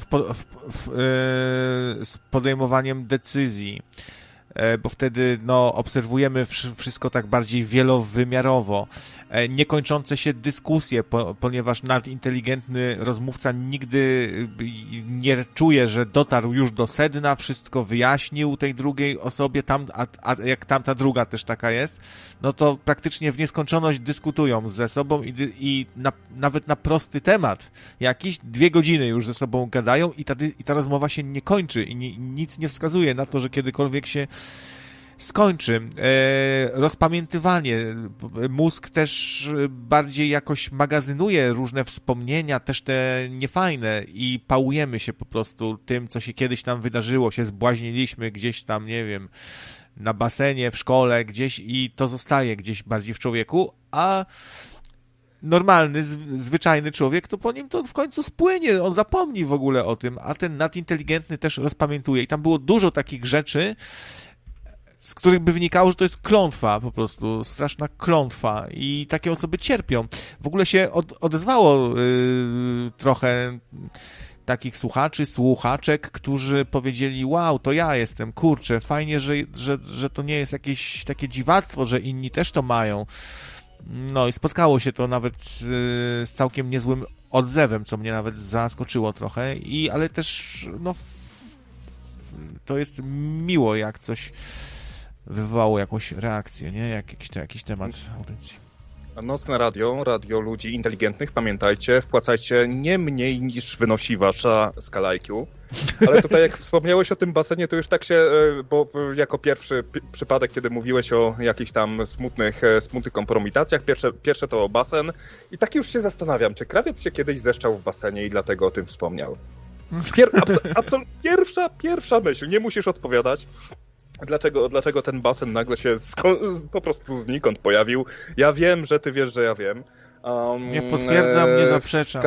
z podejmowaniem decyzji, bo wtedy obserwujemy wszystko tak bardziej wielowymiarowo. Niekończące się dyskusje, ponieważ nadinteligentny rozmówca nigdy nie czuje, że dotarł już do sedna, wszystko wyjaśnił tej drugiej osobie, a jak tamta druga też taka jest, no to praktycznie w nieskończoność dyskutują ze sobą i nawet na prosty temat jakiś 2 godziny już ze sobą gadają i ta rozmowa się nie kończy i nic nie wskazuje na to, że kiedykolwiek się skończy. Rozpamiętywanie. Mózg też bardziej jakoś magazynuje różne wspomnienia, też te niefajne i pałujemy się po prostu tym, co się kiedyś tam wydarzyło, się zbłaźniliśmy gdzieś tam, nie wiem, na basenie, w szkole, gdzieś i to zostaje gdzieś bardziej w człowieku, a normalny, zwyczajny człowiek, to po nim to w końcu spłynie, on zapomni w ogóle o tym, a ten nadinteligentny też rozpamiętuje i tam było dużo takich rzeczy, z których by wynikało, że to jest klątwa, po prostu straszna klątwa i takie osoby cierpią. W ogóle się odezwało trochę takich słuchaczek, którzy powiedzieli, wow, to ja jestem, kurczę, fajnie, że to nie jest jakieś takie dziwactwo, że inni też to mają. No i spotkało się to nawet z całkiem niezłym odzewem, co mnie nawet zaskoczyło trochę, ale też to jest miło, jak coś wywołało jakąś reakcję, nie? Jakiś temat audycji. Nocne radio ludzi inteligentnych, pamiętajcie, wpłacajcie nie mniej niż wynosi wasza skala IQ. Ale tutaj jak wspomniałeś o tym basenie, to już tak się, bo jako pierwszy przypadek, kiedy mówiłeś o jakichś tam smutnych kompromitacjach, pierwsze to basen i tak już się zastanawiam, czy krawiec się kiedyś zeszczał w basenie i dlatego o tym wspomniał. Pierwsza myśl, nie musisz odpowiadać. Dlaczego ten basen nagle się po prostu znikąd pojawił? Ja wiem, że ty wiesz, że ja wiem. Nie potwierdzam, nie zaprzeczam.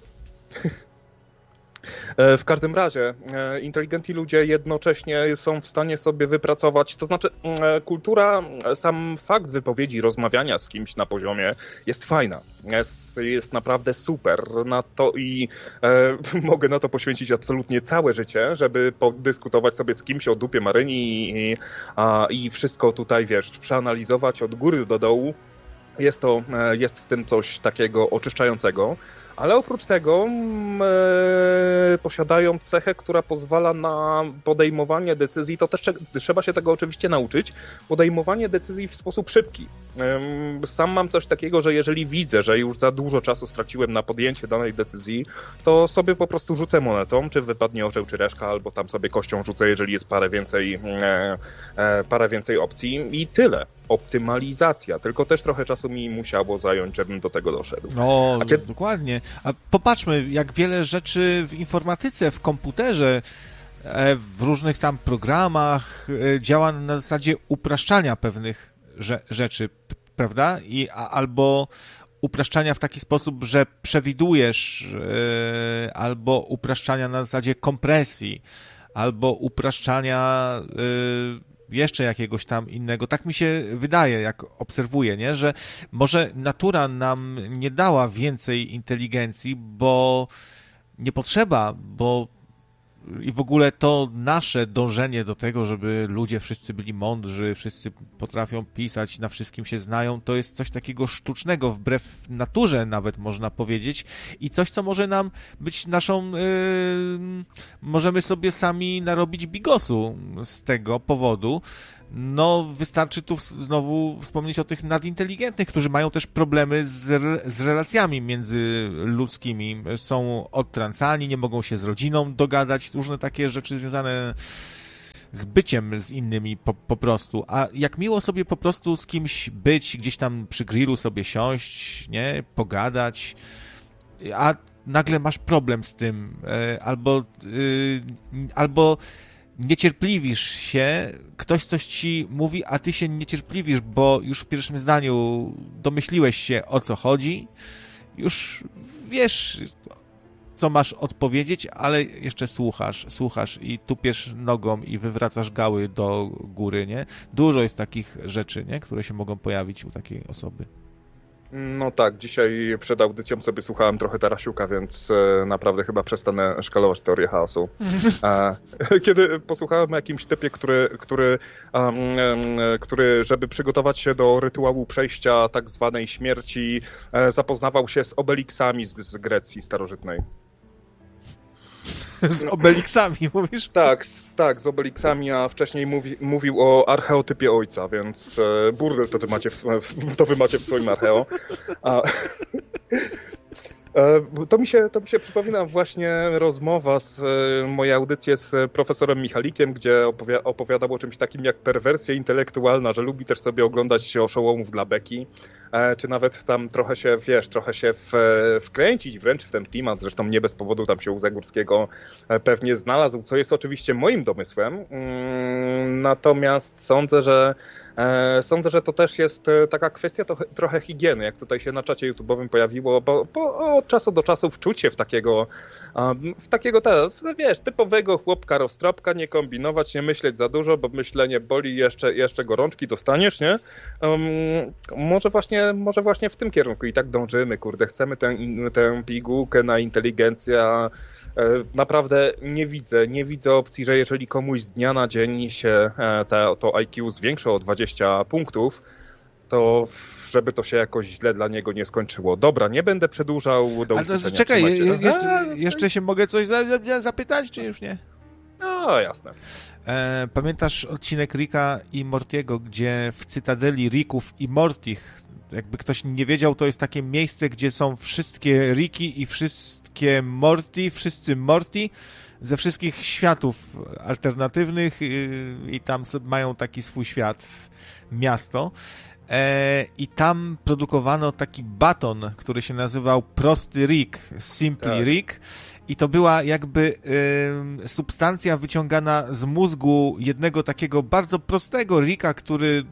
W każdym razie inteligentni ludzie jednocześnie są w stanie sobie wypracować, to znaczy kultura, sam fakt wypowiedzi, rozmawiania z kimś na poziomie jest fajna, jest naprawdę super na to i mogę na to poświęcić absolutnie całe życie, żeby podyskutować sobie z kimś o dupie Maryni i wszystko tutaj, wiesz, przeanalizować od góry do dołu. Jest w tym coś takiego oczyszczającego, ale oprócz tego posiadają cechę, która pozwala na podejmowanie decyzji, to też trzeba się tego oczywiście nauczyć, podejmowanie decyzji w sposób szybki. Sam mam coś takiego, że jeżeli widzę, że już za dużo czasu straciłem na podjęcie danej decyzji, to sobie po prostu rzucę monetą, czy wypadnie orzeł, czy reszka, albo tam sobie kością rzucę, jeżeli jest parę więcej opcji i tyle. Optymalizacja, tylko też trochę czasu mi musiało zająć, żebym do tego doszedł. No, dokładnie. A popatrzmy, jak wiele rzeczy w informatyce, w komputerze, w różnych tam programach działa na zasadzie upraszczania pewnych rzeczy, prawda? Albo upraszczania w taki sposób, że przewidujesz, albo upraszczania na zasadzie kompresji, albo upraszczania jeszcze jakiegoś tam innego. Tak mi się wydaje, jak obserwuję, nie? Że może natura nam nie dała więcej inteligencji, bo nie potrzeba, bo i w ogóle to nasze dążenie do tego, żeby ludzie wszyscy byli mądrzy, wszyscy potrafią pisać, na wszystkim się znają, to jest coś takiego sztucznego, wbrew naturze nawet można powiedzieć i coś, co może nam być naszą... możemy sobie sami narobić bigosu z tego powodu. No, wystarczy tu znowu wspomnieć o tych nadinteligentnych, którzy mają też problemy z relacjami międzyludzkimi. Są odtrącani, nie mogą się z rodziną dogadać, różne takie rzeczy związane z byciem z innymi po prostu. A jak miło sobie po prostu z kimś być, gdzieś tam przy grillu sobie siąść, nie, pogadać, a nagle masz problem z tym, albo niecierpliwisz się, ktoś coś ci mówi, a ty się niecierpliwisz, bo już w pierwszym zdaniu domyśliłeś się, o co chodzi, już wiesz, co masz odpowiedzieć, ale jeszcze słuchasz i tupiesz nogą i wywracasz gały do góry, nie? Dużo jest takich rzeczy, nie? Które się mogą pojawić u takiej osoby. No tak, dzisiaj przed audycją sobie słuchałem trochę Tarasiuka, więc naprawdę chyba przestanę szkalować teorię chaosu. Kiedy posłuchałem o jakimś typie, który żeby przygotować się do rytuału przejścia tak zwanej śmierci, zapoznawał się z Obelixami z Grecji starożytnej. Z Obelixami, mówisz? Tak, z Obelixami, a wcześniej mówił o archeotypie ojca, więc burdel to wy macie w swoim archeo. To mi się przypomina właśnie rozmowa z mojej audycji z profesorem Michalikiem, gdzie opowiadał o czymś takim jak perwersja intelektualna, że lubi też sobie oglądać oszołomów dla beki, czy nawet tam trochę się wkręcić wręcz w ten klimat, zresztą nie bez powodu tam się u Zagórskiego pewnie znalazł, co jest oczywiście moim domysłem, natomiast sądzę, że to też jest taka kwestia trochę higieny, jak tutaj się na czacie YouTube'owym pojawiło, bo od czasu do czasu wczuć się w takiego typowego chłopka roztropka, nie kombinować, nie myśleć za dużo, bo myślenie boli, jeszcze gorączki dostaniesz, nie? Może właśnie w tym kierunku i tak dążymy, kurde, chcemy tę pigułkę na inteligencję, a naprawdę nie widzę opcji, że jeżeli komuś z dnia na dzień się to IQ zwiększy o 20 punktów, to żeby to się jakoś źle dla niego nie skończyło. Dobra, nie będę przedłużał do usłyszenia. Ale to czekaj, jeszcze się mogę coś zapytać, czy już nie? No, jasne. Pamiętasz odcinek Ricka i Mortiego, gdzie w Cytadeli Ricków i Mortich, jakby ktoś nie wiedział, to jest takie miejsce, gdzie są wszystkie Ricki i wszystkie Morty, wszyscy Morty ze wszystkich światów alternatywnych i tam mają taki swój świat, miasto. I tam produkowano taki baton, który się nazywał Prosty Rick, Simply Rick, i to była jakby substancja wyciągana z mózgu jednego takiego bardzo prostego Ricka, który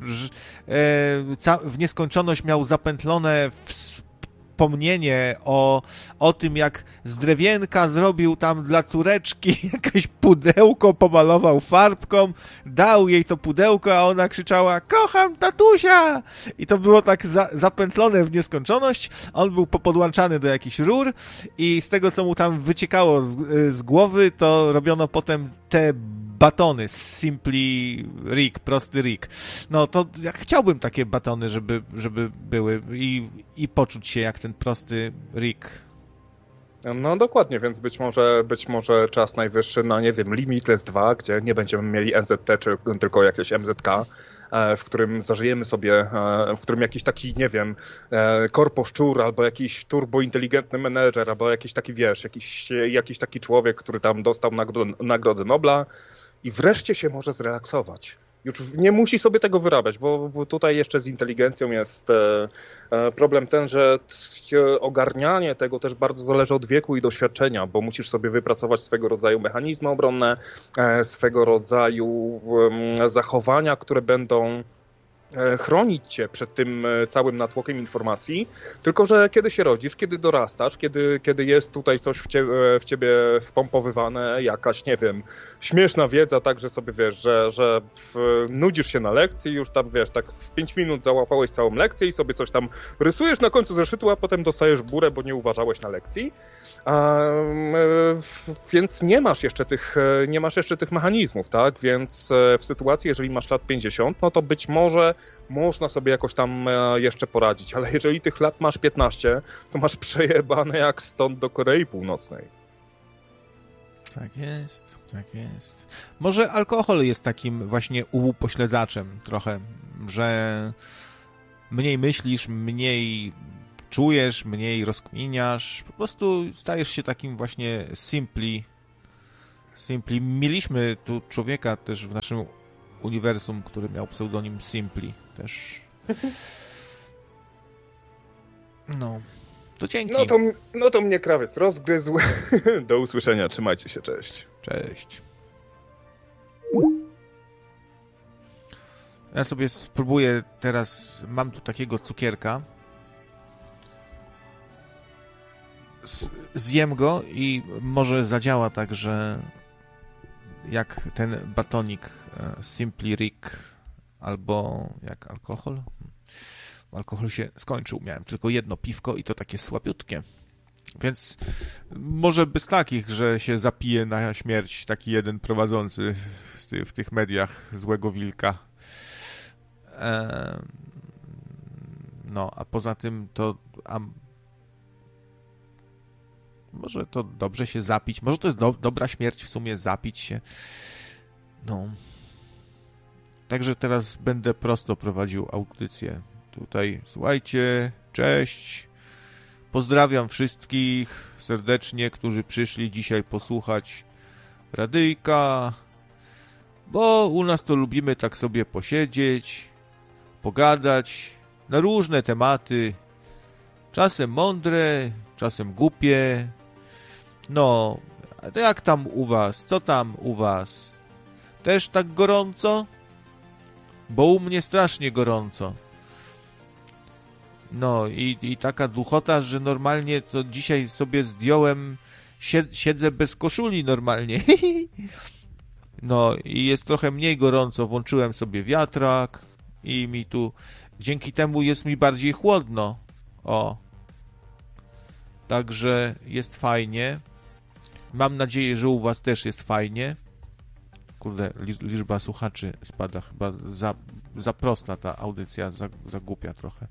w nieskończoność miał zapętlone wspomnienie o tym, jak z drewienka zrobił tam dla córeczki jakieś pudełko, pomalował farbką, dał jej to pudełko, a ona krzyczała: kocham tatusia! I to było tak zapętlone w nieskończoność. On był podłączany do jakichś rur i z tego, co mu tam wyciekało z głowy, to robiono potem te batony, Simply Rick, Prosty Rick. No to ja chciałbym takie batony, żeby były i poczuć się jak ten prosty Rick. No dokładnie, więc być może czas najwyższy na, nie wiem, Limitless 2, gdzie nie będziemy mieli NZT, czy tylko jakieś MZK, w którym zażyjemy sobie, w którym jakiś taki, nie wiem, korposzczur, albo jakiś turbointeligentny menedżer, albo jakiś taki, jakiś taki człowiek, który tam dostał Nagrodę Nobla i wreszcie się może zrelaksować. Już nie musi sobie tego wyrabiać, bo tutaj jeszcze z inteligencją jest problem ten, że ogarnianie tego też bardzo zależy od wieku i doświadczenia, bo musisz sobie wypracować swego rodzaju mechanizmy obronne, swego rodzaju zachowania, które będą chronić cię przed tym całym natłokiem informacji, tylko że kiedy się rodzisz, kiedy dorastasz, kiedy jest tutaj coś w ciebie wpompowywane, jakaś, nie wiem, śmieszna wiedza, tak, że sobie wiesz, że nudzisz się na lekcji, już tam wiesz, tak w 5 minut załapałeś całą lekcję i sobie coś tam rysujesz na końcu zeszytu, a potem dostajesz burę, bo nie uważałeś na lekcji. Więc nie masz jeszcze tych mechanizmów, tak? Więc w sytuacji, jeżeli masz lat 50, no to być może można sobie jakoś tam jeszcze poradzić, ale jeżeli tych lat masz 15, to masz przejebane jak stąd do Korei Północnej. Tak jest, tak jest. Może alkohol jest takim właśnie upośledzaczem trochę, że mniej myślisz, mniej czujesz, mniej rozkminiasz, po prostu stajesz się takim właśnie simpli. Mieliśmy tu człowieka też w naszym uniwersum, który miał pseudonim Simpli też. No, to dzięki. No to mnie krawiec rozgryzł. Do usłyszenia, trzymajcie się, cześć. Cześć. Ja sobie spróbuję teraz, mam tu takiego cukierka. Zjem go i może zadziała tak, że jak ten batonik Simply Rick albo jak alkohol. Alkohol się skończył, miałem tylko jedno piwko i to takie słabiutkie. Więc może bez takich, że się zapije na śmierć taki jeden prowadzący w tych mediach złego wilka. No, a poza tym to może to dobrze się zapić. Może to jest dobra śmierć w sumie, zapić się. No. Także teraz będę prosto prowadził audycję. Tutaj, słuchajcie, cześć. Pozdrawiam wszystkich serdecznie, którzy przyszli dzisiaj posłuchać radyjka, bo u nas to lubimy tak sobie posiedzieć, pogadać na różne tematy, czasem mądre, czasem głupie. No, a to jak tam u was? Co tam u was? Też tak gorąco? Bo u mnie strasznie gorąco. No i taka duchota, że normalnie to dzisiaj sobie zdjąłem, siedzę bez koszuli normalnie. No i jest trochę mniej gorąco, włączyłem sobie wiatrak i mi tu, dzięki temu jest mi bardziej chłodno. O. Także jest fajnie. Mam nadzieję, że u was też jest fajnie. Kurde, liczba słuchaczy spada, chyba za prosta ta audycja, za głupia trochę.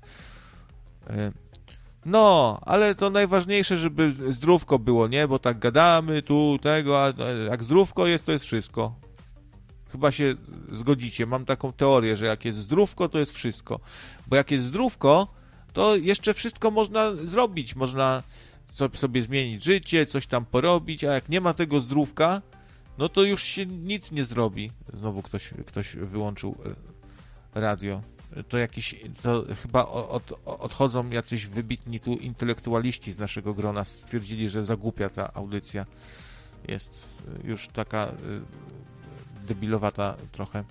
No, ale to najważniejsze, żeby zdrówko było, nie? Bo tak gadamy tu, tego, a jak zdrówko jest, to jest wszystko. Chyba się zgodzicie. Mam taką teorię, że jak jest zdrówko, to jest wszystko. Bo jak jest zdrówko, to jeszcze wszystko można zrobić. Można sobie zmienić życie, coś tam porobić, a jak nie ma tego zdrówka, no to już się nic nie zrobi. Znowu ktoś wyłączył radio. To chyba odchodzą jacyś wybitni tu intelektualiści z naszego grona. Stwierdzili, że zagłupia ta audycja. Jest już taka debilowata trochę.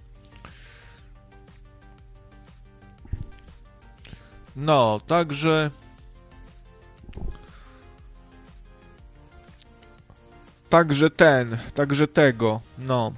No, także tego, no.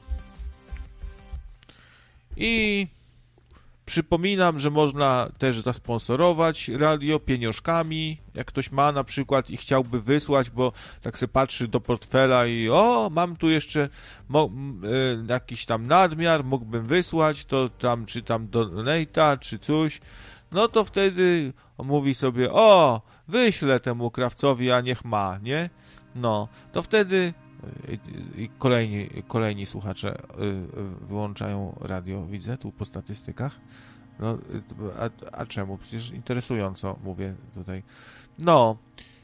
I przypominam, że można też zasponsorować radio pieniążkami, jak ktoś ma na przykład i chciałby wysłać, bo tak se patrzy do portfela i mam tu jeszcze jakiś tam nadmiar, mógłbym wysłać, to tam czy tam donate'a, czy coś, no to wtedy mówi sobie, wyślę temu krawcowi, a niech ma, nie? No, to wtedy i kolejni słuchacze wyłączają radio, widzę tu po statystykach. No, a czemu? Przecież interesująco mówię tutaj. No,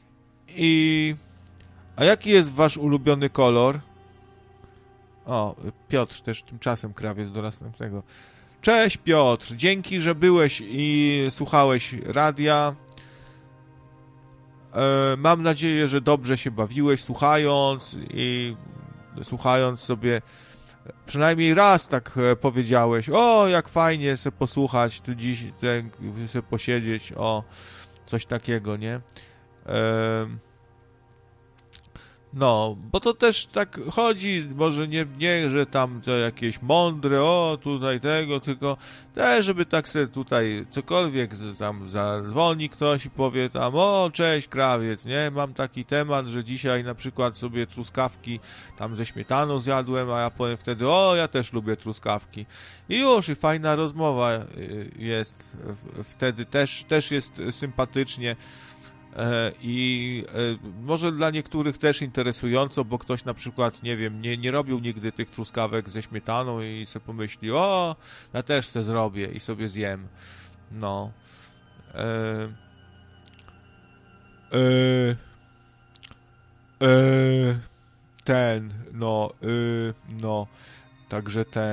a jaki jest wasz ulubiony kolor? Piotr też tymczasem krawiec do następnego. Cześć Piotr, dzięki, że byłeś i słuchałeś radia. Mam nadzieję, że dobrze się bawiłeś słuchając sobie Przynajmniej raz tak powiedziałeś, o, jak fajnie se posłuchać, tu dziś se posiedzieć, o, coś takiego, nie? No, bo to też tak chodzi, może nie, że tam to jakieś mądre, o, tutaj tego, tylko też, żeby tak sobie tutaj cokolwiek tam zadzwoni ktoś i powie tam, o, cześć, krawiec, nie, mam taki temat, że dzisiaj na przykład sobie truskawki tam ze śmietaną zjadłem, a ja powiem wtedy, o, ja też lubię truskawki. I już, i fajna rozmowa jest, wtedy też jest sympatycznie. I może dla niektórych też interesująco, bo ktoś na przykład, nie wiem, nie robił nigdy tych truskawek ze śmietaną i sobie pomyśli, o, ja też se zrobię i sobie zjem. No. Także ten.